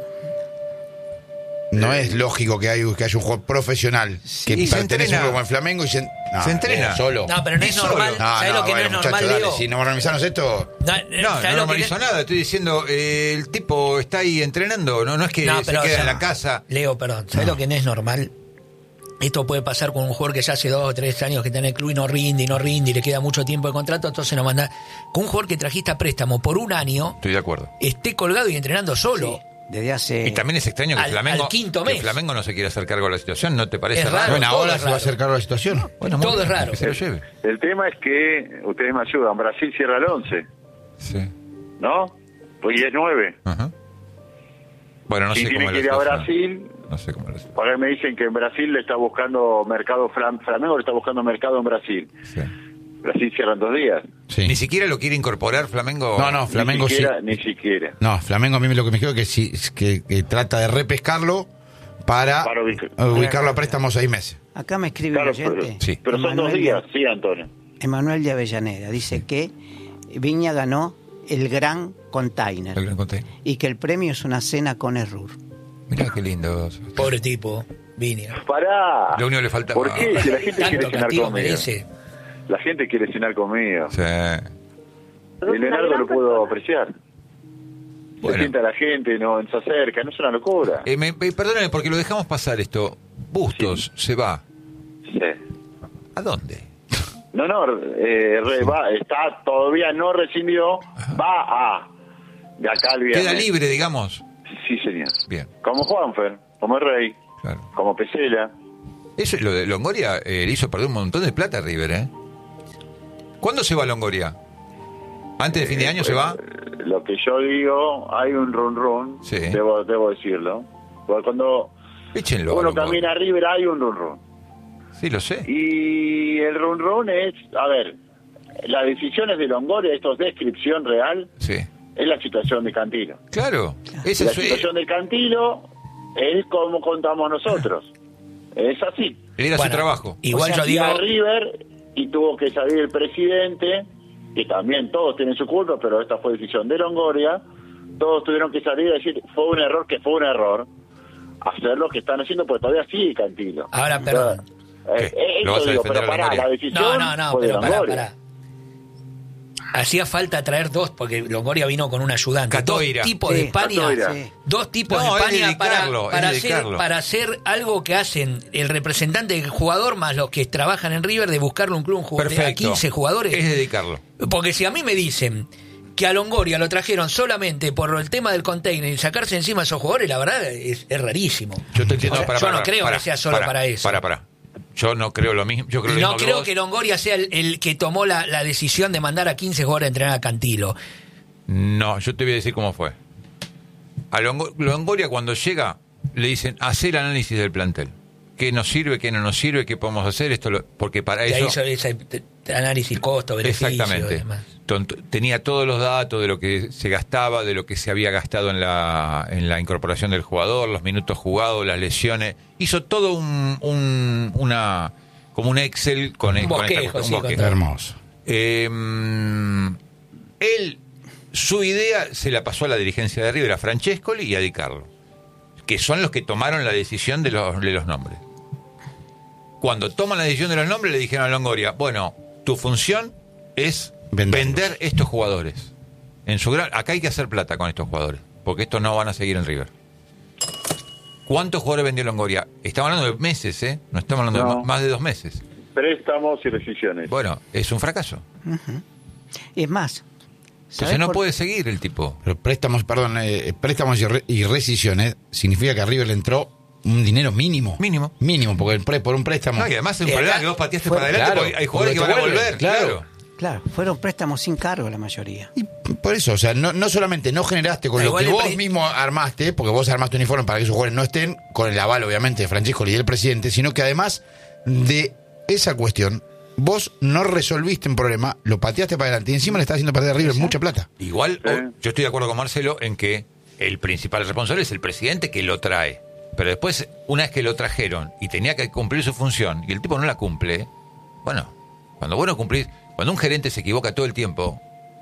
No es lógico que, hay, que haya un jugador profesional que
y se
pertenece a un
entrena.
grupo en Flamengo y se, no,
Se entrena.
eh, solo.
No, pero no
Y
es
solo.
normal.
No,
¿Sabes
no,
lo que
bueno,
no es
muchachos,
normal,
dale,
Leo?
si no normalizamos esto...
No,
No,
¿sabes
no
lo que
normalizo
no-
nada. Estoy diciendo, eh, el tipo está ahí entrenando. No, no es que
No,
se
pero,
queda
o sea,
en la casa.
Leo, perdón, ¿sabes lo que no es normal? Esto puede pasar con un jugador que ya hace dos o tres años que está en el club y no rinde y no rinde y le queda mucho tiempo de contrato, entonces nos manda. Con un jugador que trajiste a préstamo por un año,
Estoy de acuerdo.
esté colgado y entrenando solo.
Desde hace...
Y también es extraño que
al-
Flamengo,
al quinto
que
mes.
Flamengo no se quiera hacer cargo de la situación. ¿No te parece
Es
raro?
raro.
Bueno,
todo
ahora
es
se va a
raro.
hacer cargo de la situación.
Bueno, muy
Todo
bien,
es raro.
Que se lo lleve.
El tema es que, ustedes me ayudan, Brasil cierra el once,
Sí.
¿no? Pues y es nueve.
Ajá. Bueno, no
Si
sé
tiene
cómo
que
es
ir
la
a
situación.
Brasil,
No sé cómo lo sé.
por ahí me dicen que en Brasil le está buscando mercado, Flam- Flamengo le está buscando mercado en Brasil.
Sí.
Brasil cierra en dos días.
Sí.
Ni siquiera lo quiere incorporar Flamengo.
No, no, Flamengo
ni
sí.
siquiera, Ni siquiera.
No, Flamengo a mí lo que me dijo es que, sí, que, que trata de repescarlo para,
Para ubicar.
ubicarlo a préstamo seis meses.
Acá me escribe
Claro,
un
pero,
oyente.
Sí.
pero son dos
Emanuel
días,
de-
sí, Antonio.
Emanuel de Avellaneda dice que Viña ganó el Gran Container
El gran container.
y que el premio es una cena con Errur.
Mirá qué lindo.
Pobre tipo, Viña.
Pará.
Lo único que le faltaba.
¿Por qué? Si la gente quiere
Tanto
cenar
castigo
conmigo.
merece.
La gente quiere cenar conmigo.
Sí.
El Leonardo lo puedo apreciar.
Bueno.
Se sienta la gente, no se acerca, no es una locura.
Eh, me, me- perdóname, porque lo dejamos pasar esto. Bustos se va.
Sí.
¿A dónde?
No, no, eh, re- va, está, todavía no rescindió, va a, de acá al viernes.
Queda libre, digamos.
Sí, señor.
Bien,
Como Juanfer, como el Rey,
claro.
como Pesela.
Eso, lo de Longoria eh, le hizo perder un montón de plata a River, ¿eh? ¿Cuándo se va Longoria? ¿Antes de fin de año se va?
Eh, Lo que yo digo, hay un run run,
Sí.
debo, debo decirlo. Porque cuando
Échenlo. a
uno
Longoria.
camina a River hay un run run.
Sí, lo sé.
Y el run run es, a ver, las decisiones de Longoria, esto es descripción real,
Sí.
es la situación de Cantilo.
Claro. Ese
La
es,
situación de Cantilo es como contamos nosotros. Es así.
él era
Bueno,
su trabajo.
Igual
O sea,
yo digo.
fui a River y tuvo que salir el presidente, que también todos tienen su culpa, pero esta fue decisión de Longoria. Todos tuvieron que salir a decir, fue un error, que fue un error. Hacer lo que están haciendo, porque todavía sigue Cantilo.
Ahora, perdón.
Eh,
¿Qué?
eh,
¿Lo vas
eso
a
digo,
defender
pero
a
pará,
Longoria?
la decisión
No, no, no,
fue de
pero pará,
Longoria.
pará. Hacía falta traer dos, porque Longoria vino con un ayudante.
Catoira.
Dos tipos
Sí,
de España.
Catoira.
Sí.
Dos tipos
No,
de
es
España para,
dedicarlo,
para,
es
hacer,
dedicarlo.
para hacer algo que hacen el representante del jugador más los que trabajan en River de buscarle un club un jugador, a
Perfecto.
quince jugadores.
Es dedicarlo.
Porque si a mí me dicen que a Longoria lo trajeron solamente por el tema del container y sacarse encima a esos jugadores, la verdad es, es rarísimo.
Yo te entiendo.
O sea,
para,
yo
para,
no creo
para,
que sea solo para eso.
Para, para. Yo no creo lo mismo. Yo creo lo
Y no
mismo que
creo
vos.
que Longoria sea el, el que tomó la, la decisión de mandar a quince jugadores a entrenar a Cantilo.
No, yo te voy a decir cómo fue. A Longo- Longoria cuando llega le dicen, haz el análisis del plantel. ¿Qué nos sirve, qué no nos sirve, qué podemos hacer? Esto lo- porque para
Y ahí
eso...
hizo ese t- t- análisis costo-beneficio.
Exactamente.
y demás.
Ton- Tenía todos los datos de lo que se gastaba, de lo que se había gastado en la, en la incorporación del jugador, los minutos jugados, las lesiones. Hizo todo un, un- una como un Excel con,
Un
con esta
bosquejo,
cuestión,
sí,
un
con
bosquejo.
todo.
Hermoso.
Eh, él, su idea se la pasó a la dirigencia de River, a Francescoli y a Di Carlo, que son los que tomaron la decisión de los, de los nombres. Cuando toman la decisión de los nombres le dijeron a Longoria, bueno, tu función es
Venderlos.
vender estos jugadores. En su gran, acá hay que hacer plata con estos jugadores, porque estos no van a seguir en River. ¿Cuántos jugadores vendió Longoria? Estamos hablando de meses, ¿eh? No estamos hablando de
No.
ma- más de dos meses.
Préstamos y rescisiones.
Bueno, es un fracaso.
Es más,
Entonces no por... puede seguir el tipo.
Pero préstamos, perdón, eh, préstamos y, re, y rescisiones significa que a River le entró un dinero mínimo.
Mínimo.
Mínimo, porque el pre, por un préstamo...
No, y además es un problema que vos pateaste para adelante, claro, porque hay jugadores que van a volver.
Claro.
claro.
Claro, fueron préstamos sin cargo la mayoría.
Y por eso, o sea, no, no solamente no generaste con no, lo que vos pre... mismo armaste, porque vos armaste un informe para que esos jugadores no estén, con el aval obviamente de Francescoli y del presidente, sino que además de esa cuestión, vos no resolviste un problema, lo pateaste para adelante y encima le estás haciendo perder a River mucha plata.
Igual, eh. yo estoy de acuerdo con Marcelo en que el principal responsable es el presidente que lo trae. Pero después, una vez que lo trajeron y tenía que cumplir su función y el tipo no la cumple, bueno, cuando vos no cumplís... Cuando un gerente se equivoca todo el tiempo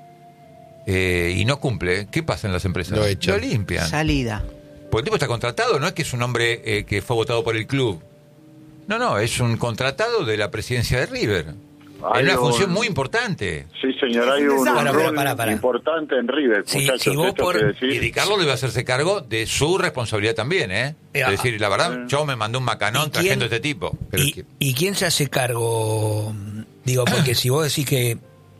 eh, y no cumple, ¿qué pasa en las empresas?
Lo echan.
Lo limpian.
Salida.
Porque el tipo está contratado, no es que es un hombre eh, que fue votado por el club. No, no, es un contratado de la presidencia de River. Hay en una un... función muy importante.
Sí, señor, hay un,
para,
un rol
para, para.
importante en River.
Sí, si vos por...
Y Di Carlo debe hacerse cargo de su responsabilidad también, ¿eh? Es decir, la verdad, yo me mandé un macanón trayendo a este tipo.
Pero ¿Y, ¿Y quién se hace cargo? Digo, porque si vos decís que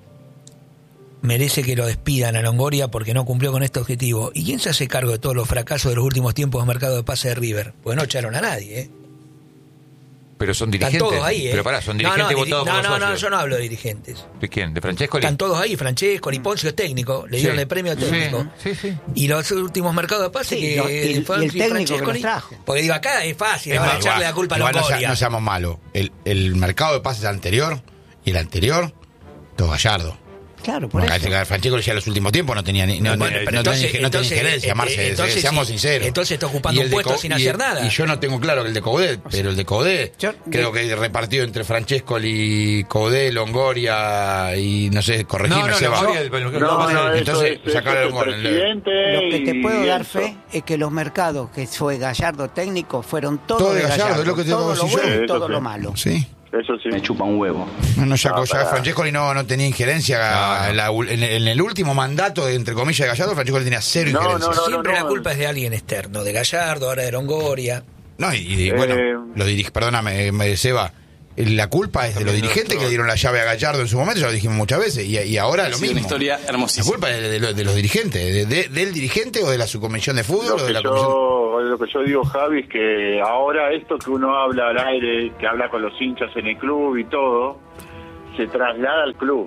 merece que lo despidan a Longoria porque no cumplió con este objetivo, ¿y quién se hace cargo de todos los fracasos de los últimos tiempos de mercado de pase de River? Pues no echaron a nadie, ¿eh?
Pero son dirigentes.
Están todos ahí, ¿eh?
Pero pará, son dirigentes
no, no,
votados
no,
por los
no,
socios.
no, yo no hablo de dirigentes.
¿De quién? ¿De Francescoli?
Están todos ahí, Francescoli, Poncio es técnico, le dieron sí. el premio técnico.
Sí, sí, sí.
Y los últimos mercados de pase
sí,
que
no, y,
fue
y el técnico que los trajo.
Porque digo, acá es fácil,
es
van a
más,
echarle
igual,
la culpa a
igual
Longoria.
No, sea, no seamos malos. El, el mercado de pases anterior y el anterior, todo Gallardo.
Claro, por
bueno,
eso.
Francescoli ya en los últimos tiempos no tenía ni no, bueno, no, entonces, tenía, no tenía injerencia, Marce,
entonces,
seamos
sí,
sinceros.
Entonces está ocupando un puesto sin hacer
y,
nada.
Y yo no tengo claro que el de Coudet, pero el de Coudet, yo, creo yo, que repartido entre Francescoli, Coudet, Longoria y no sé, corregime,
no, no,
Seba.
No, no, no, no,
entonces,
es,
sacar el
gol. Lo
que te puedo dar fe es que los mercados que fue Gallardo técnico fueron todos
todo
de Gallardo,
Gallardo, es lo que te
todo lo bueno
yo.
y todo lo malo.
Sí.
Eso sí.
Me chupa un huevo.
No, no, ya, no, ya Francescoli no, no tenía injerencia no, en, la, en, en el último mandato, de, entre comillas, de Gallardo, Francescoli tenía cero
no,
injerencia.
No, no,
Siempre
no,
la culpa es de alguien externo, de Gallardo, ahora de Longoria.
No, y, y eh, bueno, lo dirige, perdóname, me Seba, la culpa es de los dirigentes que le dieron la llave a Gallardo en su momento, ya lo dijimos muchas veces, y, y ahora lo mismo.
Una historia hermosísima.
La culpa es de, de, de, de los dirigentes, de, de, del dirigente o de la subcomisión de fútbol
lo
o de la
yo,
comisión...
Lo que yo digo, Javi, es que ahora esto que uno habla al aire, que habla con los hinchas en el club y todo, se traslada al club.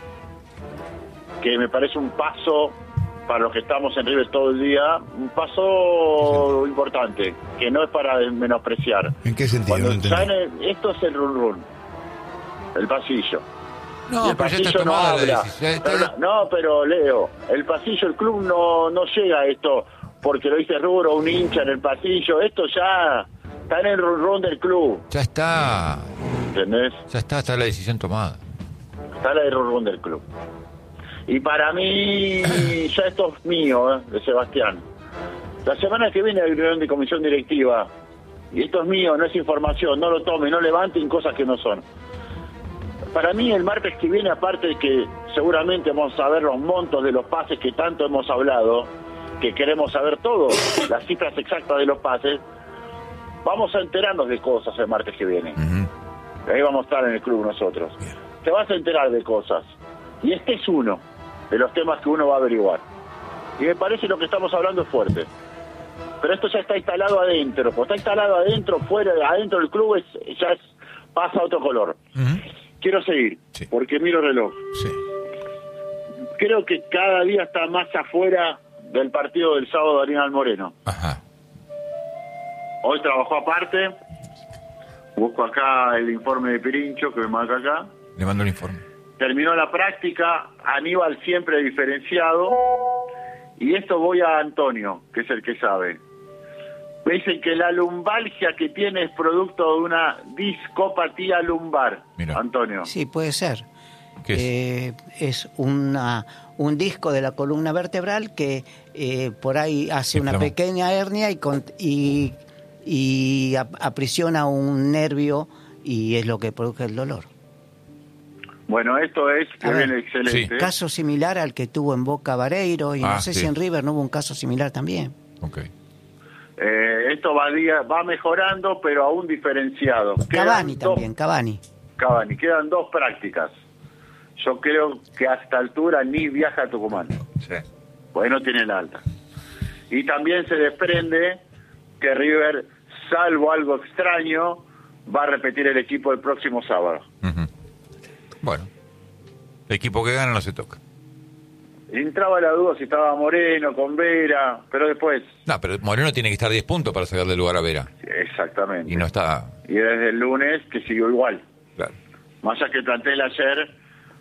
Que me parece un paso, para los que estamos en River todo el día, un paso sí. importante, que no es para menospreciar.
¿En qué sentido?
Cuando
no
sale, esto es el run run, el pasillo.
No,
el
pero
pasillo
ya está
no habla.
Está...
Pero, no, pero Leo, el pasillo, el club no, no llega a esto porque lo dice Rubro, un hincha en el pasillo. Esto ya está en el run run del club.
Ya está.
¿Entendés?
Ya está, está la decisión tomada.
Está la del run run del club. Y para mí, ya esto es mío, ¿eh? De Sebastián. La semana que viene hay reunión de comisión directiva. Y esto es mío, no es información. No lo tomen, no levanten cosas que no son. Para mí, el martes que viene, aparte de que seguramente vamos a ver los montos de los pases que tanto hemos hablado, que queremos saber todo, las cifras exactas de los pases, vamos a enterarnos de cosas el martes que viene. Uh-huh. Ahí vamos a estar en el club nosotros. Yeah. Te vas a enterar de cosas. Y este es uno de los temas que uno va a averiguar. Y me parece lo que estamos hablando es fuerte. Pero esto ya está instalado adentro. Cuando está instalado adentro, fuera, adentro del club, es, ya es, pasa a otro color. Uh-huh. Quiero seguir, sí. porque miro el reloj.
Sí.
Creo que cada día está más afuera del partido del sábado de Arenal Moreno.
Ajá.
Hoy trabajó aparte. Busco acá el informe de Pirincho que me marca acá.
Le mando el informe.
Terminó la práctica, Aníbal siempre diferenciado. Y esto voy a Antonio, que es el que sabe. Me dicen que la lumbalgia que tiene es producto de una discopatía lumbar. Mira. Antonio.
Sí, puede ser.
¿Qué es?
Eh, es una, un disco de la columna vertebral que eh, por ahí hace una
Inflama.
pequeña hernia y, con, y, y aprisiona un nervio y es lo que produce el dolor.
Bueno, esto es que viene excelente.
Sí. Caso similar al que tuvo en Boca Vareiro y
ah,
no sé
sí.
si en River no hubo un caso similar también.
Okay.
Eh, esto va, día, va mejorando, pero aún diferenciado.
Cavani
Quedan
también,
dos,
Cavani.
Cavani, quedan dos prácticas. yo creo que a esta altura ni viaja a Tucumán.
Sí.
Pues no tiene la alta. Y también se desprende que River, salvo algo extraño, va a repetir el equipo el próximo sábado.
Uh-huh. Bueno, el equipo que gana no se toca.
Entraba la duda si estaba Moreno, con Vera, pero después...
No, pero Moreno tiene que estar diez puntos para sacarle lugar a Vera.
Exactamente.
Y no está...
Y desde el lunes que siguió igual.
Claro.
Más allá que el plantel ayer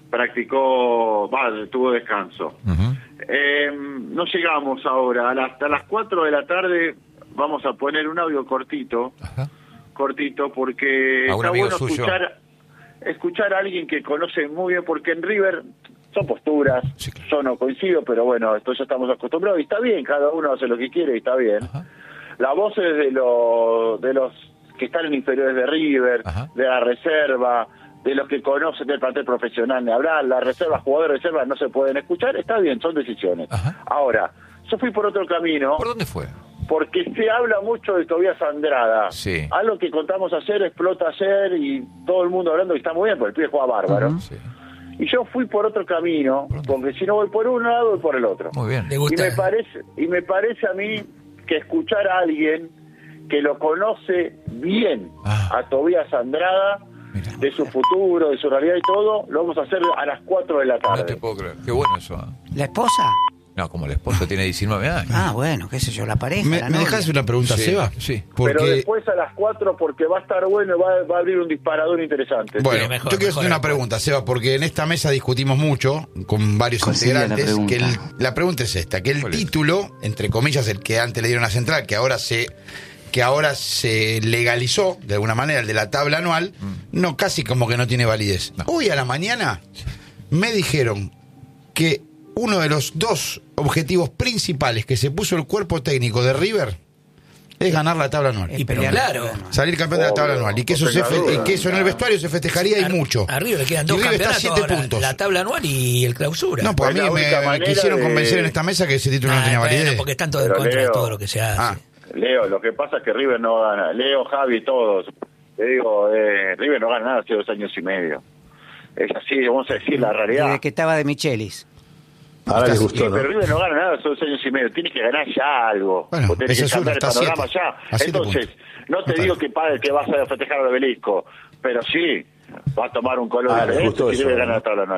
practicó, va, tuvo descanso.
Uh-huh.
Eh, no llegamos ahora, a las, hasta las cuatro de la tarde vamos a poner un audio cortito,
Ajá.
cortito, porque
¿A un
está
amigo
bueno
suyo?
escuchar, escuchar a alguien que conoce muy bien, porque en River son posturas,
Sí, claro.
yo no coincido, pero bueno, esto ya estamos acostumbrados y está bien, cada uno hace lo que quiere y está bien.
Ajá.
La voz es de, los de los que están en inferiores de River,
Ajá.
de la reserva, de los que conocen del plantel profesional ni hablar, la reserva, jugadores de reserva no se pueden escuchar, está bien, son decisiones.
Ajá.
Ahora, yo fui por otro camino,
¿Por dónde fue?
porque se habla mucho de Tobías Andrada.
Sí.
Algo que contamos ayer, explota ayer y todo el mundo hablando que está muy bien, porque el pibe juega bárbaro.
Sí.
Y yo fui por otro camino, porque si no voy por un lado, voy por el otro.
Muy bien.
Le
Y
gusta.
me parece, y me parece a mí que escuchar a alguien que lo conoce bien,
Ah.
a Tobías Andrada,
Mira.
de su futuro, de su realidad y todo, lo vamos a hacer a las cuatro de la
No te
tarde.
puedo creer. Qué bueno eso. ¿eh?
¿La esposa?
No, como la esposa tiene diecinueve años.
Ah, bueno, qué sé yo, la pareja.
¿Me,
la
me
novia.
dejas hacer una pregunta,
Sí,
Seba?
sí.
Porque,
Pero después a las cuatro, porque va a estar bueno y va, va a abrir un disparador interesante.
bueno,
Sí, mejor,
yo quiero
mejor,
hacer una
mejor.
pregunta, Seba, porque en esta mesa discutimos mucho con varios
¿Cuál sería la
integrantes.
pregunta?
Que el- la pregunta es esta, que el
¿Cuál es?
título, entre comillas, el que antes le dieron a Central, que ahora se que ahora se legalizó de alguna manera, el de la tabla anual, no, casi como que no tiene validez.
No.
Hoy a la mañana me dijeron que uno de los dos objetivos principales que se puso el cuerpo técnico de River es ganar la tabla anual.
Y pero
pelear
claro,
la tabla.
Salir campeón de la tabla
Obvio,
anual. Y que eso,
no
se
tenga
fe-
duda.
y que eso en el vestuario se festejaría y
Ar-
mucho.
Arriba le quedan
Y
dos
River está a
campeonatos
siete
ahora,
puntos.
la tabla anual y el clausura.
No, pues a
Fue
mí
la única
me
manera
quisieron
de-
convencer en esta mesa que ese título no
Ah,
tenía
bueno,
validez.
porque están todos en
Pero
contra de
Leo-
todo lo que se hace.
Ah,
Leo, lo que pasa es que River no gana. Leo, Javi, todos. Te digo, eh, River no gana nada hace dos años y medio. Es así, vamos a decir la realidad.
Desde que estaba de Michelis.
Ahora
les
gustó, pero River no gana nada hace dos años y medio. Tiene que ganar ya algo.
Bueno,
o tiene
ese
que
es uno,
cambiar el
está a
panorama
siete.
ya.
A siete
Entonces,
puntos.
no te
Está
digo
bien.
que, pa- que vas a festejar al obelisco, pero sí, va a tomar un color
Ah, les
diferente
gustó
si
eso,
River
¿no?
gana la tabla anual.